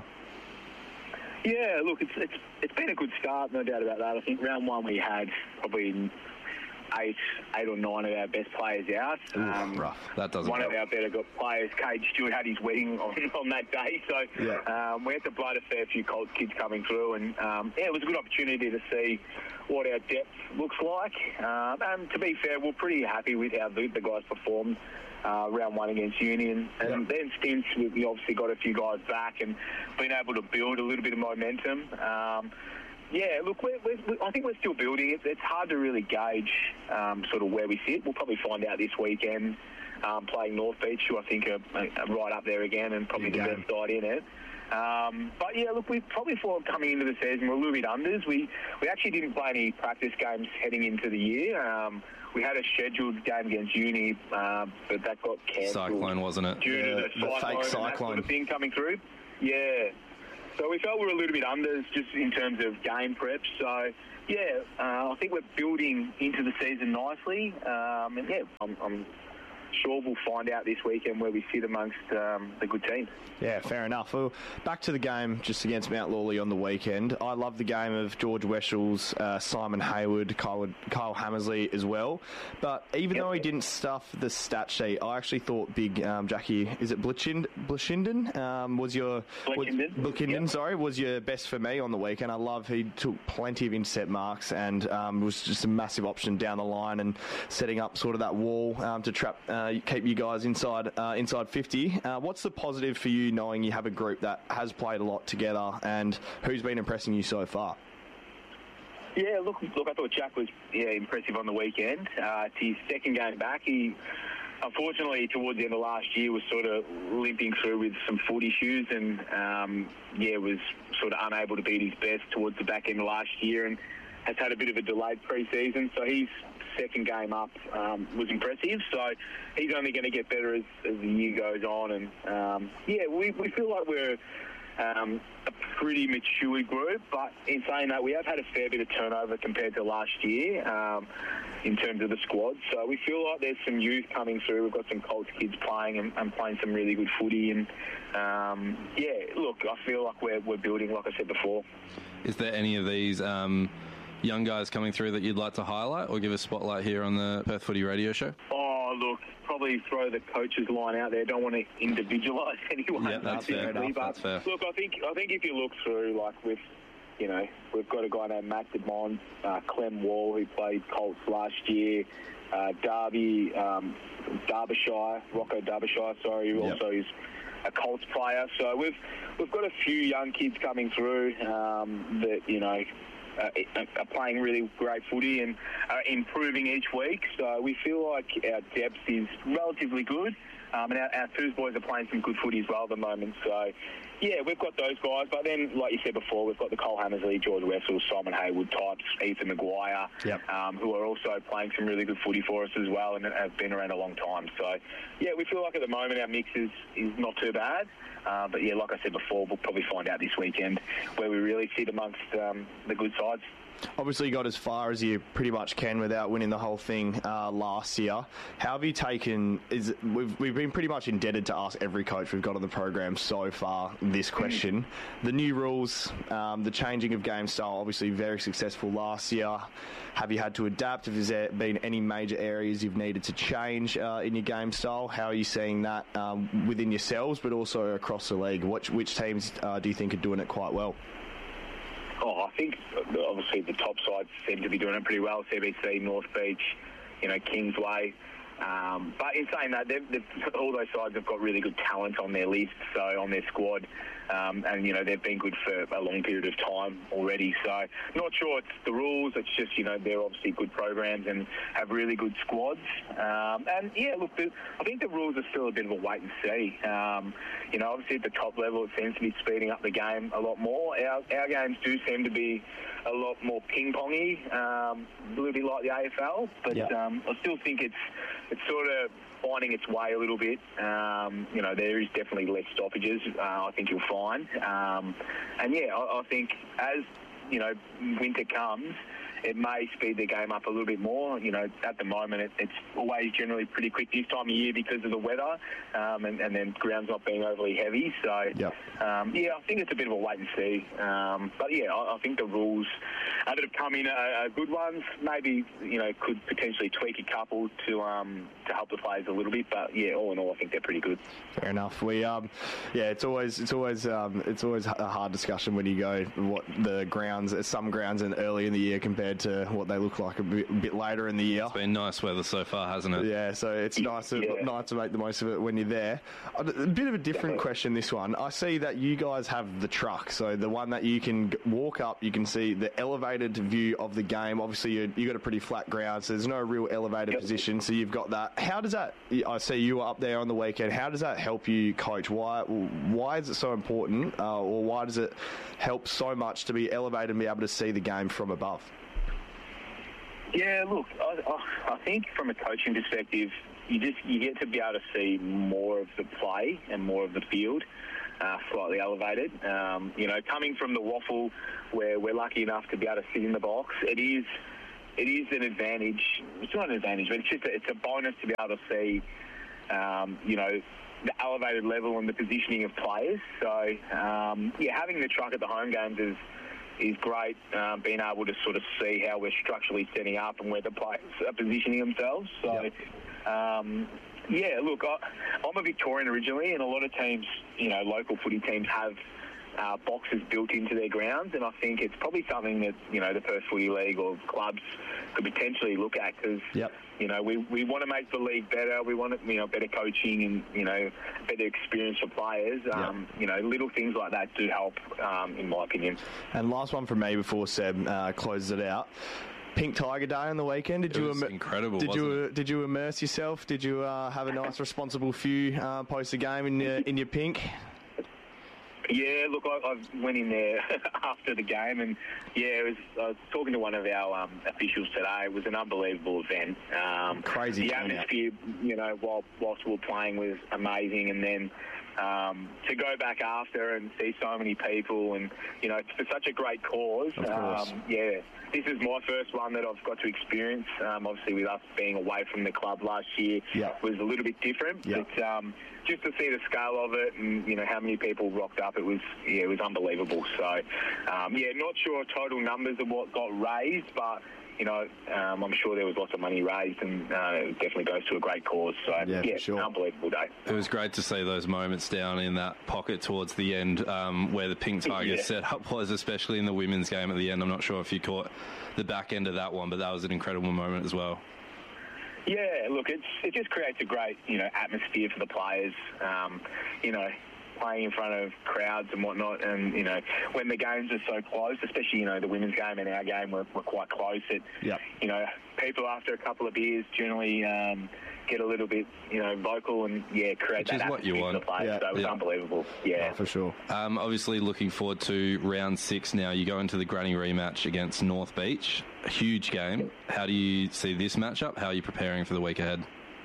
Yeah, look, it's it's it's been a good start, no doubt about that. I think round one we had probably eight, eight or nine of our best players out. Ooh, um, rough. That doesn't One help. of our better good players, Cade Stewart, had his wedding on, on that day, so yeah. um, we had to blood a fair few Colts kids coming through, and um, yeah, it was a good opportunity to see what our depth looks like. Um, and to be fair, we're pretty happy with how the, the guys performed uh, round one against Union. And Yeah. then stints, we, we obviously got a few guys back and been able to build a little bit of momentum. Um, Yeah, look, we're, we're, we I think we're still building. It's, it's hard to really gauge um, sort of where we sit. We'll probably find out this weekend, um, playing North Beach, who I think are, are right up there again and probably the best side in it. Um, but yeah, look, we probably thought coming into the season we're a little bit unders. We we actually didn't play any practice games heading into the year. Um, we had a scheduled game against Uni, uh, but that got cancelled. Cyclone, wasn't it? Due yeah, to the, the cyclone fake and cyclone. that sort of thing coming through. Yeah. So we felt we were a little bit unders just in terms of game prep. So, yeah, uh, I think we're building into the season nicely. Um, and, yeah, I'm, I'm sure we'll find out this weekend where we sit amongst um, the good teams. Yeah, fair enough. Well, back to the game just against Mount Lawley on the weekend. I love the game of George Weshells, uh, Simon Hayward, Kyle, Kyle Hammersley as well. But even yep. though he didn't stuff the stat sheet, I actually thought big um, Jackie, is it Blishind, Blishinden? Um, was your Blishinden, Blishinden yep. sorry, was your best for me on the weekend. I love he took plenty of intercept marks and um, was just a massive option down the line and setting up sort of that wall um, to trap, uh, keep you guys inside uh, inside fifty. Uh, what's the positive for you knowing you have a group that has played a lot together, and who's been impressing you so far? Yeah, look, look, I thought Jack was yeah impressive on the weekend. Uh, it's his second game back. He, unfortunately, towards the end of last year, was sort of limping through with some foot issues, and um, yeah, was sort of unable to beat his best towards the back end of last year, and has had a bit of a delayed pre-season. So he's second game up um, was impressive, so he's only going to get better as, as the year goes on. And um, yeah, we, we feel like we're um, a pretty mature group, but in saying that, we have had a fair bit of turnover compared to last year um, in terms of the squad. So we feel like there's some youth coming through. We've got some Colts kids playing and, and playing some really good footy. And um, yeah, look, I feel like we're, we're building, like I said before. Is there any of these Um young guys coming through that you'd like to highlight or give a spotlight here on the Perth Footy Radio Show? Oh, look, probably throw the coach's line out there. Don't want to individualise anyone. Yeah, that's fair enough. But That's fair. Look, I think I think if you look through, like with, you know, we've got a guy named Matt DeMond, uh, Clem Wall, who played Colts last year, uh, Darby, um, Derbyshire, Rocco Derbyshire, sorry, who yep. also is a Colts player. So we've we've got a few young kids coming through um, that, you know, Uh, are playing really great footy and are improving each week. So we feel like our depth is relatively good. Um, and our, our twos boys are playing some good footy as well at the moment. So, yeah, we've got those guys. But then, like you said before, we've got the Cole Hammersley, George Wessells, Simon Hayward types, Ethan Maguire, yep. um, who are also playing some really good footy for us as well and have been around a long time. So, yeah, we feel like at the moment our mix is, is not too bad. Uh, but, yeah, like I said before, we'll probably find out this weekend where we really sit amongst um, the good sides. Obviously, you got as far as you pretty much can without winning the whole thing uh, last year. How have you taken? Is we've we've been pretty much indebted to ask every coach we've got on the program so far this question. The new rules, um, the changing of game style, obviously very successful last year. Have you had to adapt? Have there been any major areas you've needed to change uh, in your game style? How are you seeing that um, within yourselves, but also across the league? Which which teams uh, do you think are doing it quite well? Oh, I think obviously the top sides seem to be doing it pretty well. C B C, North Beach, you know, Kingsway. Um, but in saying that, they've, they've, all those sides have got really good talent on their list, so on their squad. Um, and, you know, they've been good for a long period of time already. So not sure it's the rules. It's just, you know, they're obviously good programs and have really good squads. Um, and, yeah, look, the, I think the rules are still a bit of a wait and see. Um, you know, obviously at the top level it seems to be speeding up the game a lot more. Our, our games do seem to be a lot more ping-pongy, um, a little bit like the A F L. But yeah. um, I still think it's it's sort of finding its way a little bit. Um, you know, there is definitely less stoppages, uh, I think you'll find. Um, and, yeah, I, I think as, you know, winter comes, it may speed the game up a little bit more. You know, at the moment, it, it's always generally pretty quick this time of year because of the weather, um, and, and then ground's not being overly heavy. So, yep. um, yeah, I think it's a bit of a wait and see. Um, but, yeah, I, I think the rules uh, that have come in are, are good ones. Maybe, you know, could potentially tweak a couple to um, to help the players a little bit. But, yeah, all in all, I think they're pretty good. Fair enough. We, um, yeah, it's always it's always um, it's always a hard discussion when you go what the grounds, some grounds in early in the year compared compared to what they look like a bit, a bit later in the year. It's been nice weather so far, hasn't it? Yeah, so it's nice to, Yeah. nice to make the most of it when you're there. A bit of a different question, this one. I see that you guys have the truck, so the one that you can g- walk up, you can see the elevated view of the game. Obviously, you you got a pretty flat ground, so there's no real elevated Yep. position, so you've got that. How does that, I see you were up there on the weekend, how does that help you coach? Why why is it so important, uh, or why does it help so much to be elevated and be able to see the game from above? Yeah, look, I, I, I think from a coaching perspective, you just you get to be able to see more of the play and more of the field, uh, slightly elevated. Um, you know, coming from the waffle, where we're lucky enough to be able to sit in the box, it is it is an advantage. It's not an advantage, but it's just a, it's a bonus to be able to see, um, you know, the elevated level and the positioning of players. So, um, yeah, having the truck at the home games is is great, um, being able to sort of see how we're structurally setting up and where the players are positioning themselves. So, um, yeah, look, I, I'm a Victorian originally, and a lot of teams, you know, local footy teams have uh, boxes built into their grounds, and I think it's probably something that, you know, the Perth Footy League or clubs could potentially look at, because, yep. you know, we, we want to make the league better. We want, you know, better coaching and, you know, better experience for players. Um, you know, little things like that do help, um, in my opinion. And last one from me before Seb uh, closes it out. Pink Tiger Day on the weekend. Did It you was im- incredible, Did wasn't you it? did you immerse yourself? Did you uh, have a nice, responsible few uh, post the game in your in your pink? Yeah, look, I, I went in there after the game, and yeah, it was, I was talking to one of our um, officials today. It was an unbelievable event. Um, Crazy The turnout. atmosphere, you know, while whilst we were playing was amazing, and then um, to go back after and see so many people, and you know, for such a great cause. Of course. Um, yeah, this is my first one that I've got to experience. Um, obviously, with us being away from the club last year, Yeah. was a little bit different, Yeah. but. Um, just to see the scale of it and, you know, how many people rocked up, it was, yeah, it was unbelievable. So, um, yeah, not sure total numbers of what got raised, but, you know, um, I'm sure there was lots of money raised, and uh, it definitely goes to a great cause. So, Yeah, yeah, for sure. unbelievable day. It was great to see those moments down in that pocket towards the end, um, where the Pink Tigers Yeah. set up was, especially in the women's game at the end. I'm not sure if you caught the back end of that one, but that was an incredible moment as well. Yeah, look, it's it just creates a great, you know, atmosphere for the players. Um, you know, playing in front of crowds and whatnot, and you know, when the games are so close, especially, you know, the women's game and our game were, were quite close. It, Yep. you know, people after a couple of beers generally um, get a little bit, you know, vocal and yeah, create Which that is what you atmosphere want. for the players. Yeah. So it was Yeah. unbelievable. Yeah. For sure. Um, obviously, looking forward to round six now. You go into the granny rematch against North Beach. A huge game. How do you see this matchup? How are you preparing for the week ahead?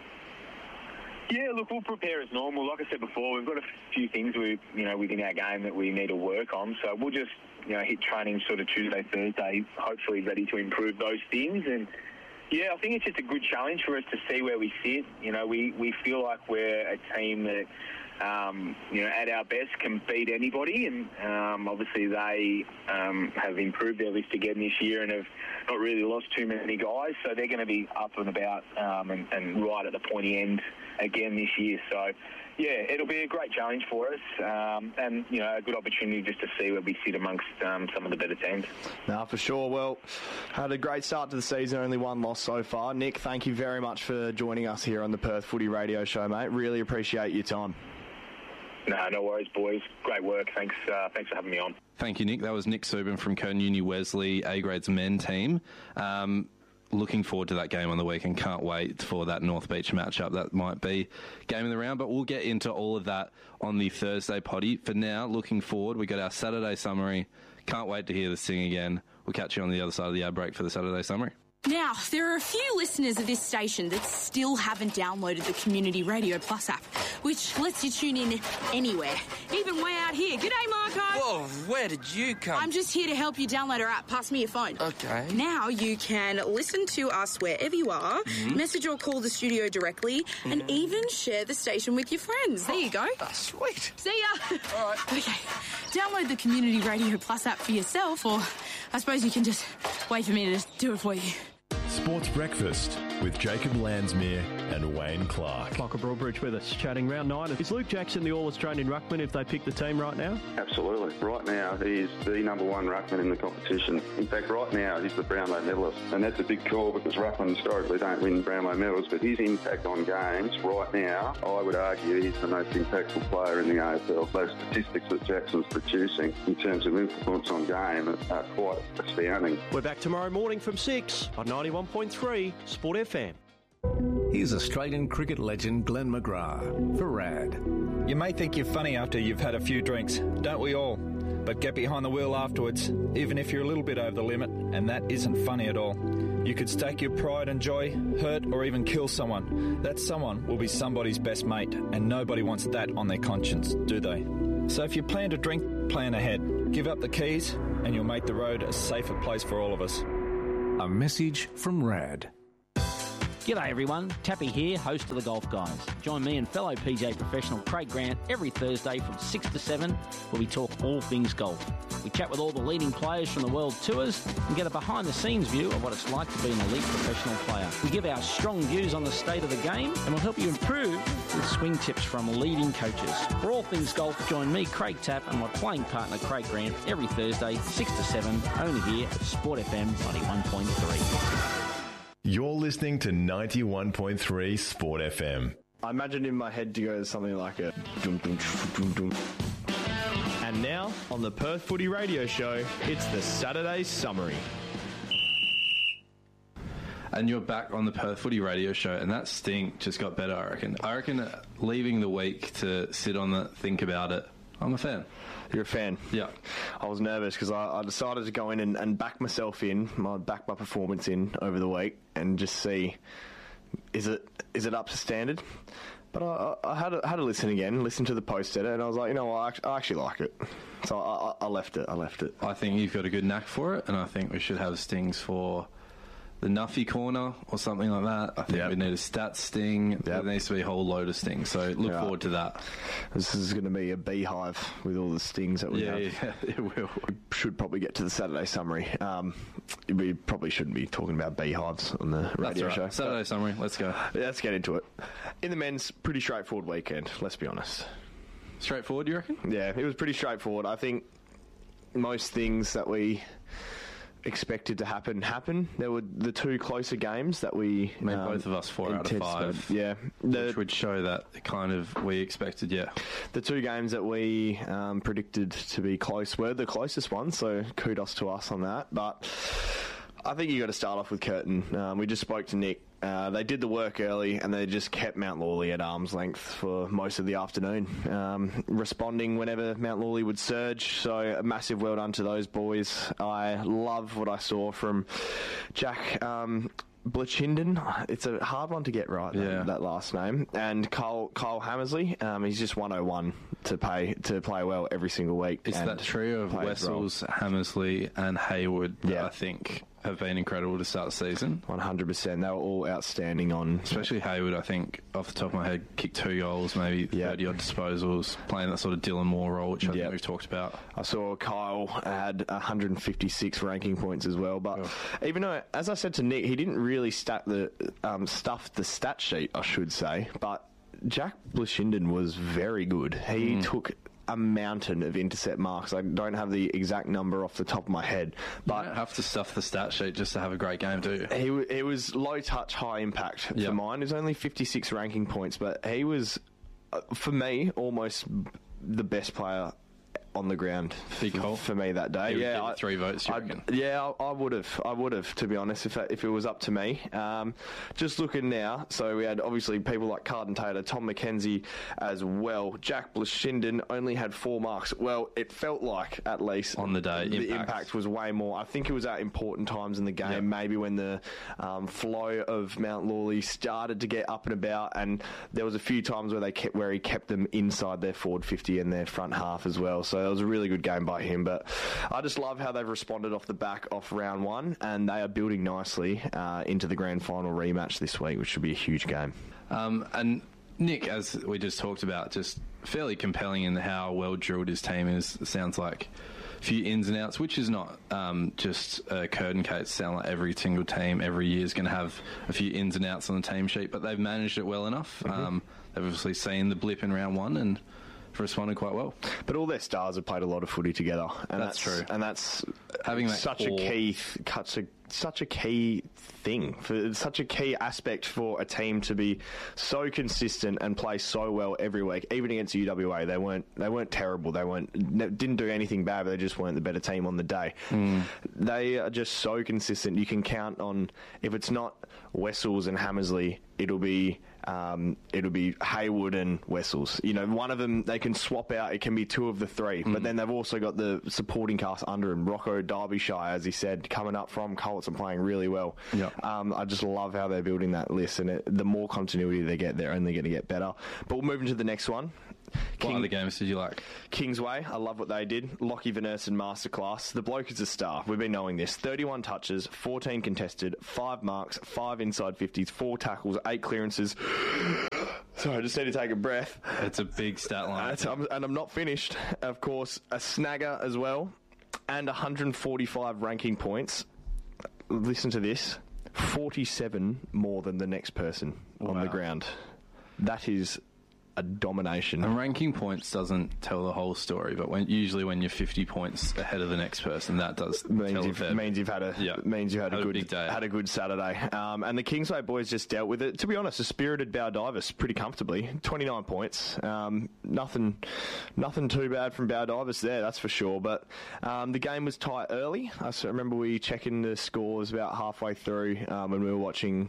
Yeah, look, we'll prepare as normal. Like I said before, we've got a few things we, you know, within our game that we need to work on. So we'll just, you know, hit training sort of Tuesday, Thursday, hopefully ready to improve those things. And yeah, I think it's just a good challenge for us to see where we sit. You know, we, we feel like we're a team that, um, you know, at our best can beat anybody. And um, obviously they um, have improved their list again this year and have not really lost too many guys. So they're going to be up and about um, and, and right at the pointy end again this year. So, yeah, it'll be a great challenge for us um, and, you know, a good opportunity just to see where we sit amongst um, some of the better teams. No, for sure. Well, had a great start to the season, only one loss so far. Nick, thank you very much for joining us here on the Perth Footy Radio Show, mate. Really appreciate your time. No, no worries, boys. Great work. Thanks uh, thanks for having me on. Thank you, Nick. That was Nick Subin from Curtin Uni Wesley A-Grades men team. Um, looking forward to that game on the weekend. Can't wait for that North Beach matchup. That might be game of the round, but we'll get into all of that on the Thursday potty. For now, looking forward, we got our Saturday summary. Can't wait to hear the sing again. We'll catch you on the other side of the ad break for the Saturday summary. Now, there are a few listeners of this station that still haven't downloaded the Community Radio Plus app, which lets you tune in anywhere, even way out here. G'day, Marco. Whoa, where did you come? I'm just here to help you download our app. Pass me your phone. Okay. Now you can listen to us wherever you are, Mhm. message or call the studio directly, and even share the station with your friends. There you go. That's sweet. See ya. All right. Okay. Download the Community Radio Plus app for yourself, or I suppose you can just wait for me to do it for you. Sports Breakfast with Jacob Landsmere and Wayne Clark. Michael Broadbridge with us, chatting round nine. Is Luke Jackson the All-Australian ruckman if they pick the team right now? Absolutely. Right now, he is the number one ruckman in the competition. In fact, right now, he's the Brownlow medalist. And that's a big call because ruckmen historically don't win Brownlow medals, but his impact on games right now, I would argue he's the most impactful player in the A F L. Those statistics that Jackson's producing in terms of influence on game are quite astounding. We're back tomorrow morning from six on ninety-one point three Sport F M. Here's Australian cricket legend Glenn McGrath for R A D. You may think you're funny after you've had a few drinks, don't we all? But get behind the wheel afterwards, even if you're a little bit over the limit, and that isn't funny at all. You could stake your pride and joy, hurt or even kill someone. That someone will be somebody's best mate, and nobody wants that on their conscience, do they? So if you plan to drink, plan ahead. Give up the keys, and you'll make the road a safer place for all of us. A message from R A D. G'day everyone, Tappy here, host of The Golf Guys. Join me and fellow P G A professional Craig Grant every Thursday from six to seven where we talk all things golf. We chat with all the leading players from the world tours and get a behind-the-scenes view of what it's like to be an elite professional player. We give our strong views on the state of the game and we'll help you improve with swing tips from leading coaches. For all things golf, join me, Craig Tapp, and my playing partner Craig Grant every Thursday, six to seven, only here at Sport F M ninety-one point three. You're listening to ninety-one point three Sport F M. I imagined in my head to go something like a dum dum dum dum. And now, on the Perth Footy Radio Show, it's the Saturday Summary. And you're back on the Perth Footy Radio Show, and that stink just got better, I reckon. I reckon leaving the week to sit on the think about it, I'm a fan. You're a fan? Yeah. I was nervous because I, I decided to go in and, and back myself in, my back my performance in over the week and just see, is it is it up to standard? But I, I had a, had to listen again, listen to the post edit, and I was like, you know what, I, I actually like it. So I, I, I left it, I left it. I think you've got a good knack for it, and I think we should have stings for the Nuffy corner or something like that. I think yep. we need a stat sting. Yep. There needs to be a whole load of stings. So look yeah. forward to that. This is going to be a beehive with all the stings that we yeah, have. Yeah, it will. We should probably get to the Saturday summary. Um, we probably shouldn't be talking about beehives on the radio right. show. Saturday but, summary. Let's go. Yeah, let's get into it. In the men's, pretty straightforward weekend. Let's be honest. Straightforward, you reckon? Yeah, it was pretty straightforward. I think most things that we expected to happen happen. There were the two closer games that we I mean, um, both of us four out of five. Yeah, the, which would show that kind of we expected. Yeah, the two games that we um, predicted to be close were the closest ones. So kudos to us on that. But I think you got to start off with Curtin. Um, we just spoke to Nick. Uh, they did the work early and they just kept Mount Lawley at arm's length for most of the afternoon, um, responding whenever Mount Lawley would surge. So a massive well done to those boys. I love what I saw from Jack um, Blitchinden. It's a hard one to get right, yeah. that, that last name. And Kyle, Kyle Hammersley, um, he's just one oh one to pay to play well every single week. It's that trio of Wessels, Hammersley and Hayward that yeah. I think have been incredible to start the season. one hundred percent. They were all outstanding on... Especially Hayward, I think, off the top of my head, kicked two goals, maybe yep. thirty-odd disposals, playing that sort of Dylan Moore role, which I yep. think we've talked about. I saw Kyle had one hundred fifty-six ranking points as well, but oh. even though, as I said to Nick, he didn't really stat the um, stuff the stat sheet, I should say, but Jack Blitchinden was very good. He mm. took a mountain of intercept marks. I don't have the exact number off the top of my head, but you don't have to stuff the stat sheet just to have a great game, do you? He it was low touch, high impact yep. for mine. It was only fifty-six ranking points, but he was, uh, for me, almost the best player on the ground Big for, for me that day. He yeah, I, three votes. You reckon? Yeah, I, I would have. I would have, to be honest, if if it was up to me. Um, just looking now, so we had obviously people like Carden Taylor, Tom McKenzie as well. Jack Blitchinden only had four marks. Well, it felt like at least on the day the impact, impact was way more. I think it was at important times in the game, yep. maybe when the um, flow of Mount Lawley started to get up and about, and there was a few times where they kept where he kept them inside their forward fifty and their front half as well. So it was a really good game by him, but I just love how they've responded off the back off round one, and they are building nicely uh, into the grand final rematch this week, which should be a huge game. Um, and Nick, as we just talked about, just fairly compelling in how well drilled his team is. It sounds like few ins and outs, which is not um, just a curtain case. Sound like every single team every year is going to have a few ins and outs on the team sheet, but they've managed it well enough. Mm-hmm. Um, they've obviously seen the blip in round one and responded quite well. But all their stars have played a lot of footy together, and That's that's, true. And that's Having that such core- a key, such a such a key thing for such a key aspect for a team to be so consistent and play so well every week. Even against U W A, they weren't they weren't terrible. They weren't didn't do anything bad, but they just weren't the better team on the day. Mm. They are just so consistent. You can count on, if it's not Wessels and Hammersley, it'll be. Um, it'll be Haywood and Wessels. You know, one of them they can swap out. It can be two of the three, Mm. but then they've also got the supporting cast under him. Rocco Derbyshire, as he said, coming up from Colts and playing really well. Yep. Um, I just love how they're building that list, and it, the more continuity they get, they're only going to get better. But we'll move into the next one. What other games did you like? Kingsway, I love what they did. Lockie Van Ersen masterclass. The bloke is a star. We've been knowing this. thirty-one touches, fourteen contested, five marks, five inside fifties, four tackles, eight clearances. Sorry, I just need to take a breath. It's a big stat line. That's, I'm, and I'm not finished. Of course, a snagger as well, and one hundred forty-five ranking points. Listen to this. forty-seven more than the next person on Wow. the ground. That is a domination. And ranking points doesn't tell the whole story, but when usually when you're fifty points ahead of the next person, that does means tell a you've, fair means you've had a Yeah. means you had, Had a a good big day. had a good Saturday. Um, and the Kingsway boys just dealt with it. To be honest, a spirited Baldivis pretty comfortably. twenty-nine points. Um, nothing nothing too bad from Baldivis there, that's for sure. But um, the game was tight early. I s- remember we checking the scores about halfway through um, when we were watching.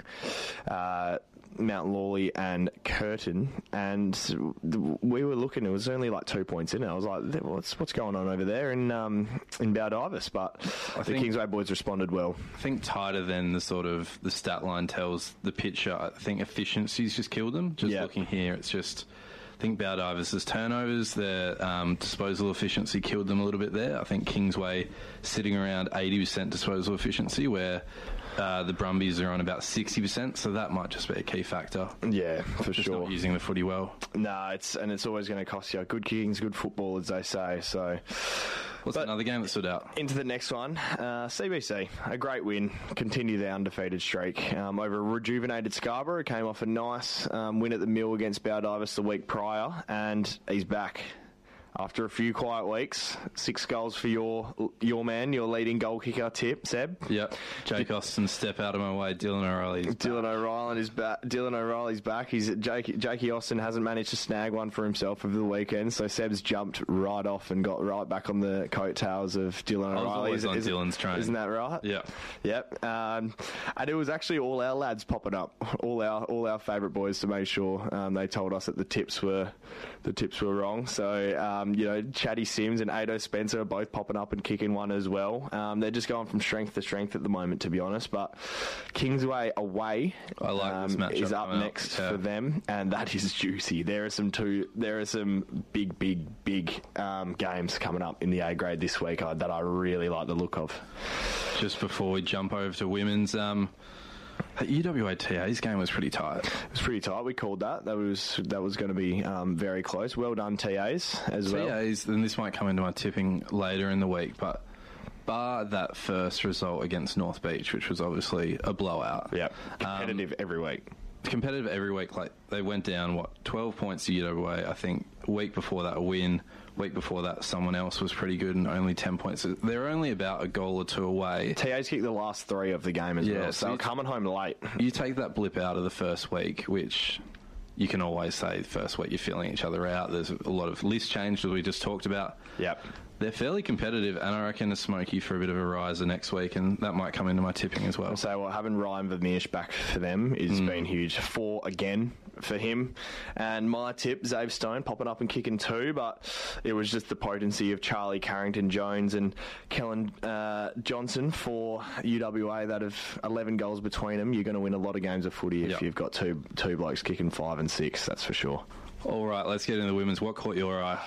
Uh, Mount Lawley and Curtin, and th- we were looking. It was only like two points in. I was like, "What's what's going on over there in um, in Baldivis?" But the think- Kingsway boys responded well. I think tighter than the sort of the stat line tells the picture. I think efficiency's just killed them. Just Yeah. looking here, it's just. I think Baldivis' turnovers, their um, disposal efficiency killed them a little bit there. I think Kingsway sitting around eighty percent disposal efficiency, where uh, the Brumbies are on about sixty percent, so that might just be a key factor. Yeah, for just sure. Not using the footy well. No, it's and it's always going to cost you. Good kicking's good football, as they say. So, what's another game that stood out? Into the next one, uh, C B C, a great win, continue the undefeated streak um, over a rejuvenated Scarborough. Came off a nice um, win at the Mill against Baldivis the week prior, and he's back. After a few quiet weeks, six goals for your your man, your leading goal kicker, Tip Seb. Yep. Jake Austin, step out of my way. Dylan O'Reilly. Dylan O'Reilly is back. Dylan O'Reilly's back. He's Jake, Jakey Austin hasn't managed to snag one for himself over the weekend, so Seb's jumped right off and got right back on the coattails of Dylan I was O'Reilly. always on Isn't- Dylan's train. Isn't that right? Yeah. Yep. Um, and it was actually all our lads popping up, all our all our favourite boys, to make sure um, they told us that the tips were the tips were wrong. So um, you know, Chatty Sims and Ado Spencer are both popping up and kicking one as well. Um, they're just going from strength to strength at the moment, to be honest. But Kingsway away I like um, this matchup is up coming up, next yeah. for them, and that is juicy. There are some two. There are some big, big, big um, games coming up in the A grade this week uh, that I really like the look of. Just before we jump over to women's, um, U W A T A's game was pretty tight. It was pretty tight. We called that. That was that was going to be um, very close. Well done, T As as well. T A's, and this might come into my tipping later in the week, but bar that first result against North Beach, which was obviously a blowout. Yeah, competitive um, every week. Competitive every week. Like they went down what twelve points to U W A. I think week before that a win. Week before that, someone else was pretty good and only ten points. They're only about a goal or two away. T A's kicked the last three of the game as yeah, well, so, so they're coming home late. You take that blip out of the first week, which you can always say the first week you're feeling each other out. There's a lot of list change that we just talked about. Yep. They're fairly competitive, and I reckon a Smoky for a bit of a riser next week, and that might come into my tipping as well. So well, having Ryan Vermeersch back for them has mm. been huge. Four again for him. And my tip, Zave Stone, popping up and kicking two, but it was just the potency of Charlie Carrington-Jones and Kellen uh, Johnson for U W A that have eleven goals between them. You're going to win a lot of games of footy if yep. you've got two two blokes kicking five and six, that's for sure. All right, let's get into the women's. What caught your eye?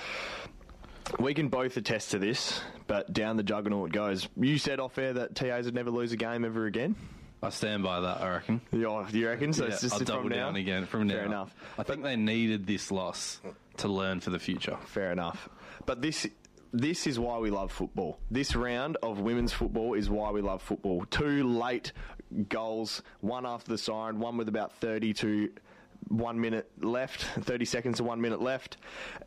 We can both attest to this, but down the juggernaut goes. You said off air that T As would never lose a game ever again. I stand by that, I reckon. Yeah, you reckon? So yeah, it's just I'll from double now? down again from Fair now. enough. I think they needed this loss to learn for the future. Fair enough. But this this is why we love football. This round of women's football is why we love football. Two late goals, one after the siren, one with about thirty to one minute left, thirty seconds to one minute left.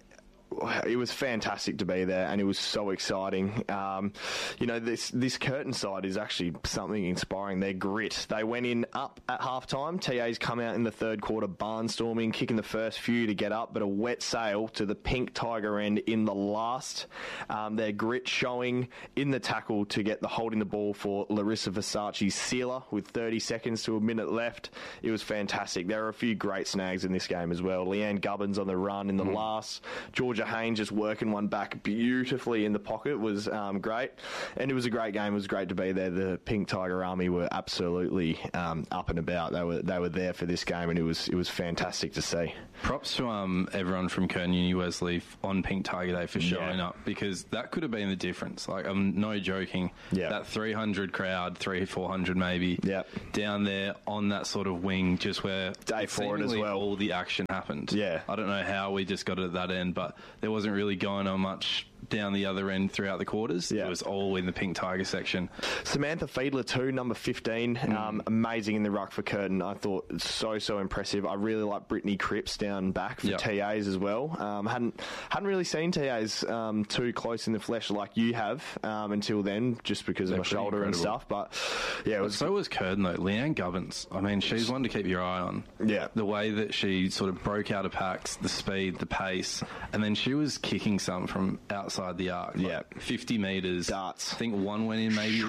It was fantastic to be there, and it was so exciting. Um, you know, this this Curtin side is actually something inspiring. Their grit. They went in up at halftime. T A's come out in the third quarter, barnstorming, kicking the first few to get up, but a wet sail to the Pink Tiger end in the last. Um, their grit showing in the tackle to get the holding the ball for Larissa Versace's sealer with thirty seconds to a minute left. It was fantastic. There were a few great snags in this game as well. Leanne Gubbins on the run in the mm. last. Georgia Haynes just working one back beautifully in the pocket was um, great, and it was a great game. It was great to be there. The Pink Tiger Army were absolutely um, up and about. They were they were there for this game, and it was it was fantastic to see. Props to um, everyone from Curtin Uni Wesley on Pink Tiger Day for showing yeah. up, because that could have been the difference. Like, I'm no joking. Yeah. That three hundred crowd, three four hundred maybe, yep. down there on that sort of wing, just where day for it as well. All the action happened. Yeah. I don't know how we just got it at that end, but there wasn't really going on much down the other end throughout the quarters. Yeah. It was all in the Pink Tiger section. Samantha Fiedler too, number fifteen, mm. um, amazing in the ruck for Curtin. I thought so so impressive. I really like Brittany Cripps down back for yep. T As as well. Um, hadn't hadn't really seen T As um, too close in the flesh like you have um, until then, just because They're of my shoulder incredible. and stuff. But yeah, it was. But so was Curtin though. Leanne Gubbins. I mean, she's one to keep your eye on. Yeah, the way that she sort of broke out of packs, the speed, the pace, and then she was kicking some from outside the arc. Like yeah, fifty metres. Darts. I think one went in, maybe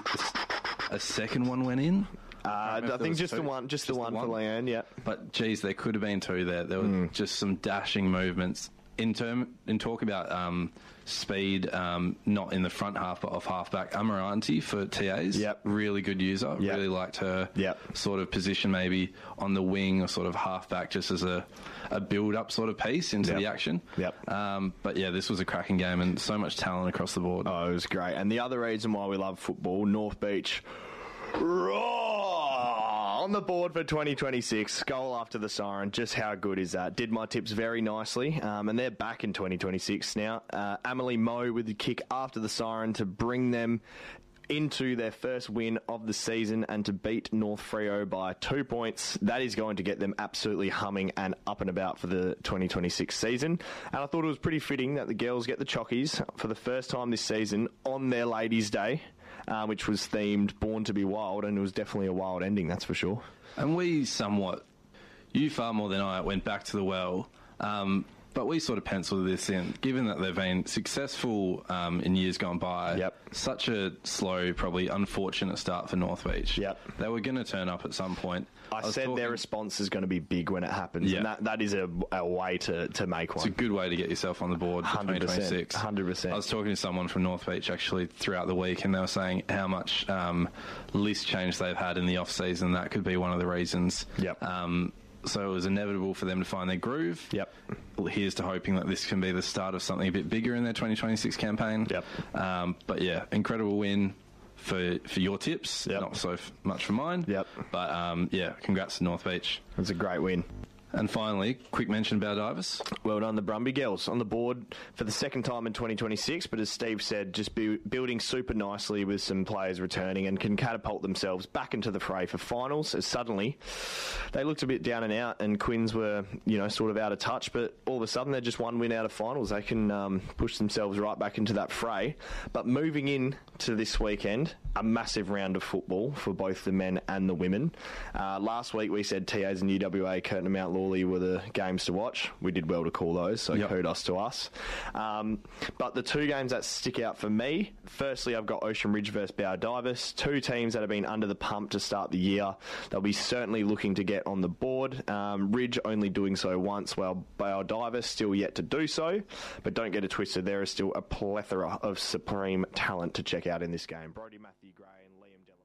a second one went in. Uh, I, I think just two. the one, just, just the one, the one for Leanne. Yeah, but geez, there could have been two there. There were mm. just some dashing movements. In term, in talk about um, speed, um, not in the front half but off half back. Amaranti for T As. Yep. Really good user. Yep. Really liked her yep. sort of position, maybe on the wing or sort of half back, just as a, a build up sort of piece into yep. the action. Yep. Um, but yeah, this was a cracking game and so much talent across the board. Oh, it was great. And the other reason why we love football, North Beach. Raw on the board for twenty twenty-six. Goal after the siren. Just how good is that? Did my tips very nicely. Um, and they're back in twenty twenty-six now. Uh, Amelie Moe with the kick after the siren to bring them into their first win of the season and to beat North Freo by two points. That is going to get them absolutely humming and up and about for the twenty twenty-six season. And I thought it was pretty fitting that the girls get the chockies for the first time this season on their Ladies' Day. Uh, which was themed Born to be Wild, and it was definitely a wild ending, that's for sure. And we somewhat, you far more than I, went back to the well, um, but we sort of penciled this in, given that they've been successful um, in years gone by. Yep. Such a slow, probably unfortunate start for North Beach. Yep. They were going to turn up at some point. I, I said talking, their response is going to be big when it happens, yeah. and that, that is a, a way to, to make one. It's a good way to get yourself on the board for twenty twenty-six. one hundred percent. I was talking to someone from North Beach actually throughout the week, and they were saying how much um, list change they've had in the off-season. That could be one of the reasons. Yep. Um, so it was inevitable for them to find their groove. Yep. Here's to hoping that this can be the start of something a bit bigger in their twenty twenty-six campaign. Yep. Um, but yeah, incredible win for for your tips, yep. not so f- much for mine. Yep. But um, yeah, congrats to North Beach. It was a great win. And finally, quick mention about Divers. Well done, the Brumby Girls on the board for the second time in twenty twenty-six, but as Steve said, just be building super nicely with some players returning and can catapult themselves back into the fray for finals, as suddenly they looked a bit down and out and Quins were, you know, sort of out of touch, but all of a sudden they're just one win out of finals. They can um, push themselves right back into that fray. But moving in to this weekend, a massive round of football for both the men and the women. Uh, last week we said T As and U W A, Curtin and Mount Lawley were the games to watch. We did well to call those, so yep. kudos to us. Um, but the two games that stick out for me, firstly I've got Ocean Ridge versus Baldivis, two teams that have been under the pump to start the year. They'll be certainly looking to get on the board. Um, Ridge only doing so once, while Baldivis still yet to do so. But don't get it twisted, there is still a plethora of supreme talent to check out in this game. Brody Matthew Gray and Liam Dillon.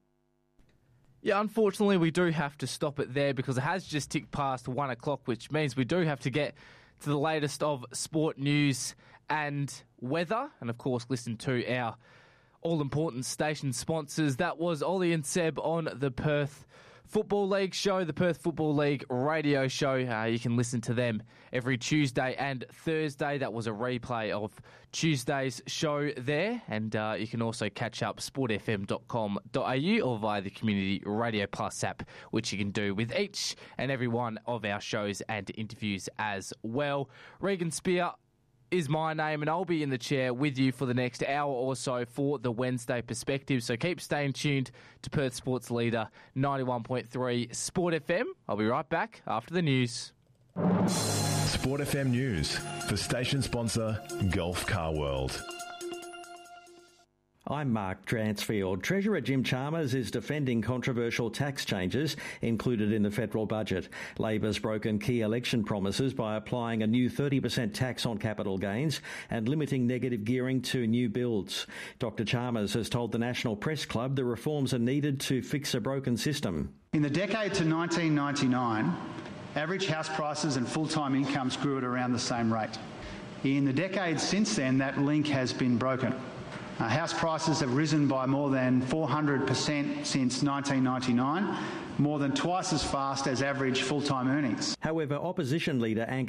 Yeah, unfortunately, we do have to stop it there because it has just ticked past one o'clock, which means we do have to get to the latest of sport news and weather, and of course, listen to our all-important station sponsors. That was Ollie and Seb on the Perth Football League show, the Perth Football League radio show. Uh, you can listen to them every Tuesday and Thursday. That was a replay of Tuesday's show there. And uh, you can also catch up sport f m dot com dot a u or via the Community Radio Plus app, which you can do with each and every one of our shows and interviews as well. Regan Spear is my name, and I'll be in the chair with you for the next hour or so for the Wednesday Perspective. So keep staying tuned to Perth Sports Leader ninety-one point three Sport F M. I'll be right back after the news. Sport F M News for station sponsor Gulf Car World. I'm Mark Dransfield. Treasurer Jim Chalmers is defending controversial tax changes included in the federal budget. Labor's broken key election promises by applying a new thirty percent tax on capital gains and limiting negative gearing to new builds. Doctor Chalmers has told the National Press Club the reforms are needed to fix a broken system. In the decade to nineteen ninety-nine, average house prices and full-time incomes grew at around the same rate. In the decades since then, that link has been broken. Uh, house prices have risen by more than four hundred percent since nineteen ninety-nine, more than twice as fast as average full-time earnings. However, opposition leader Angus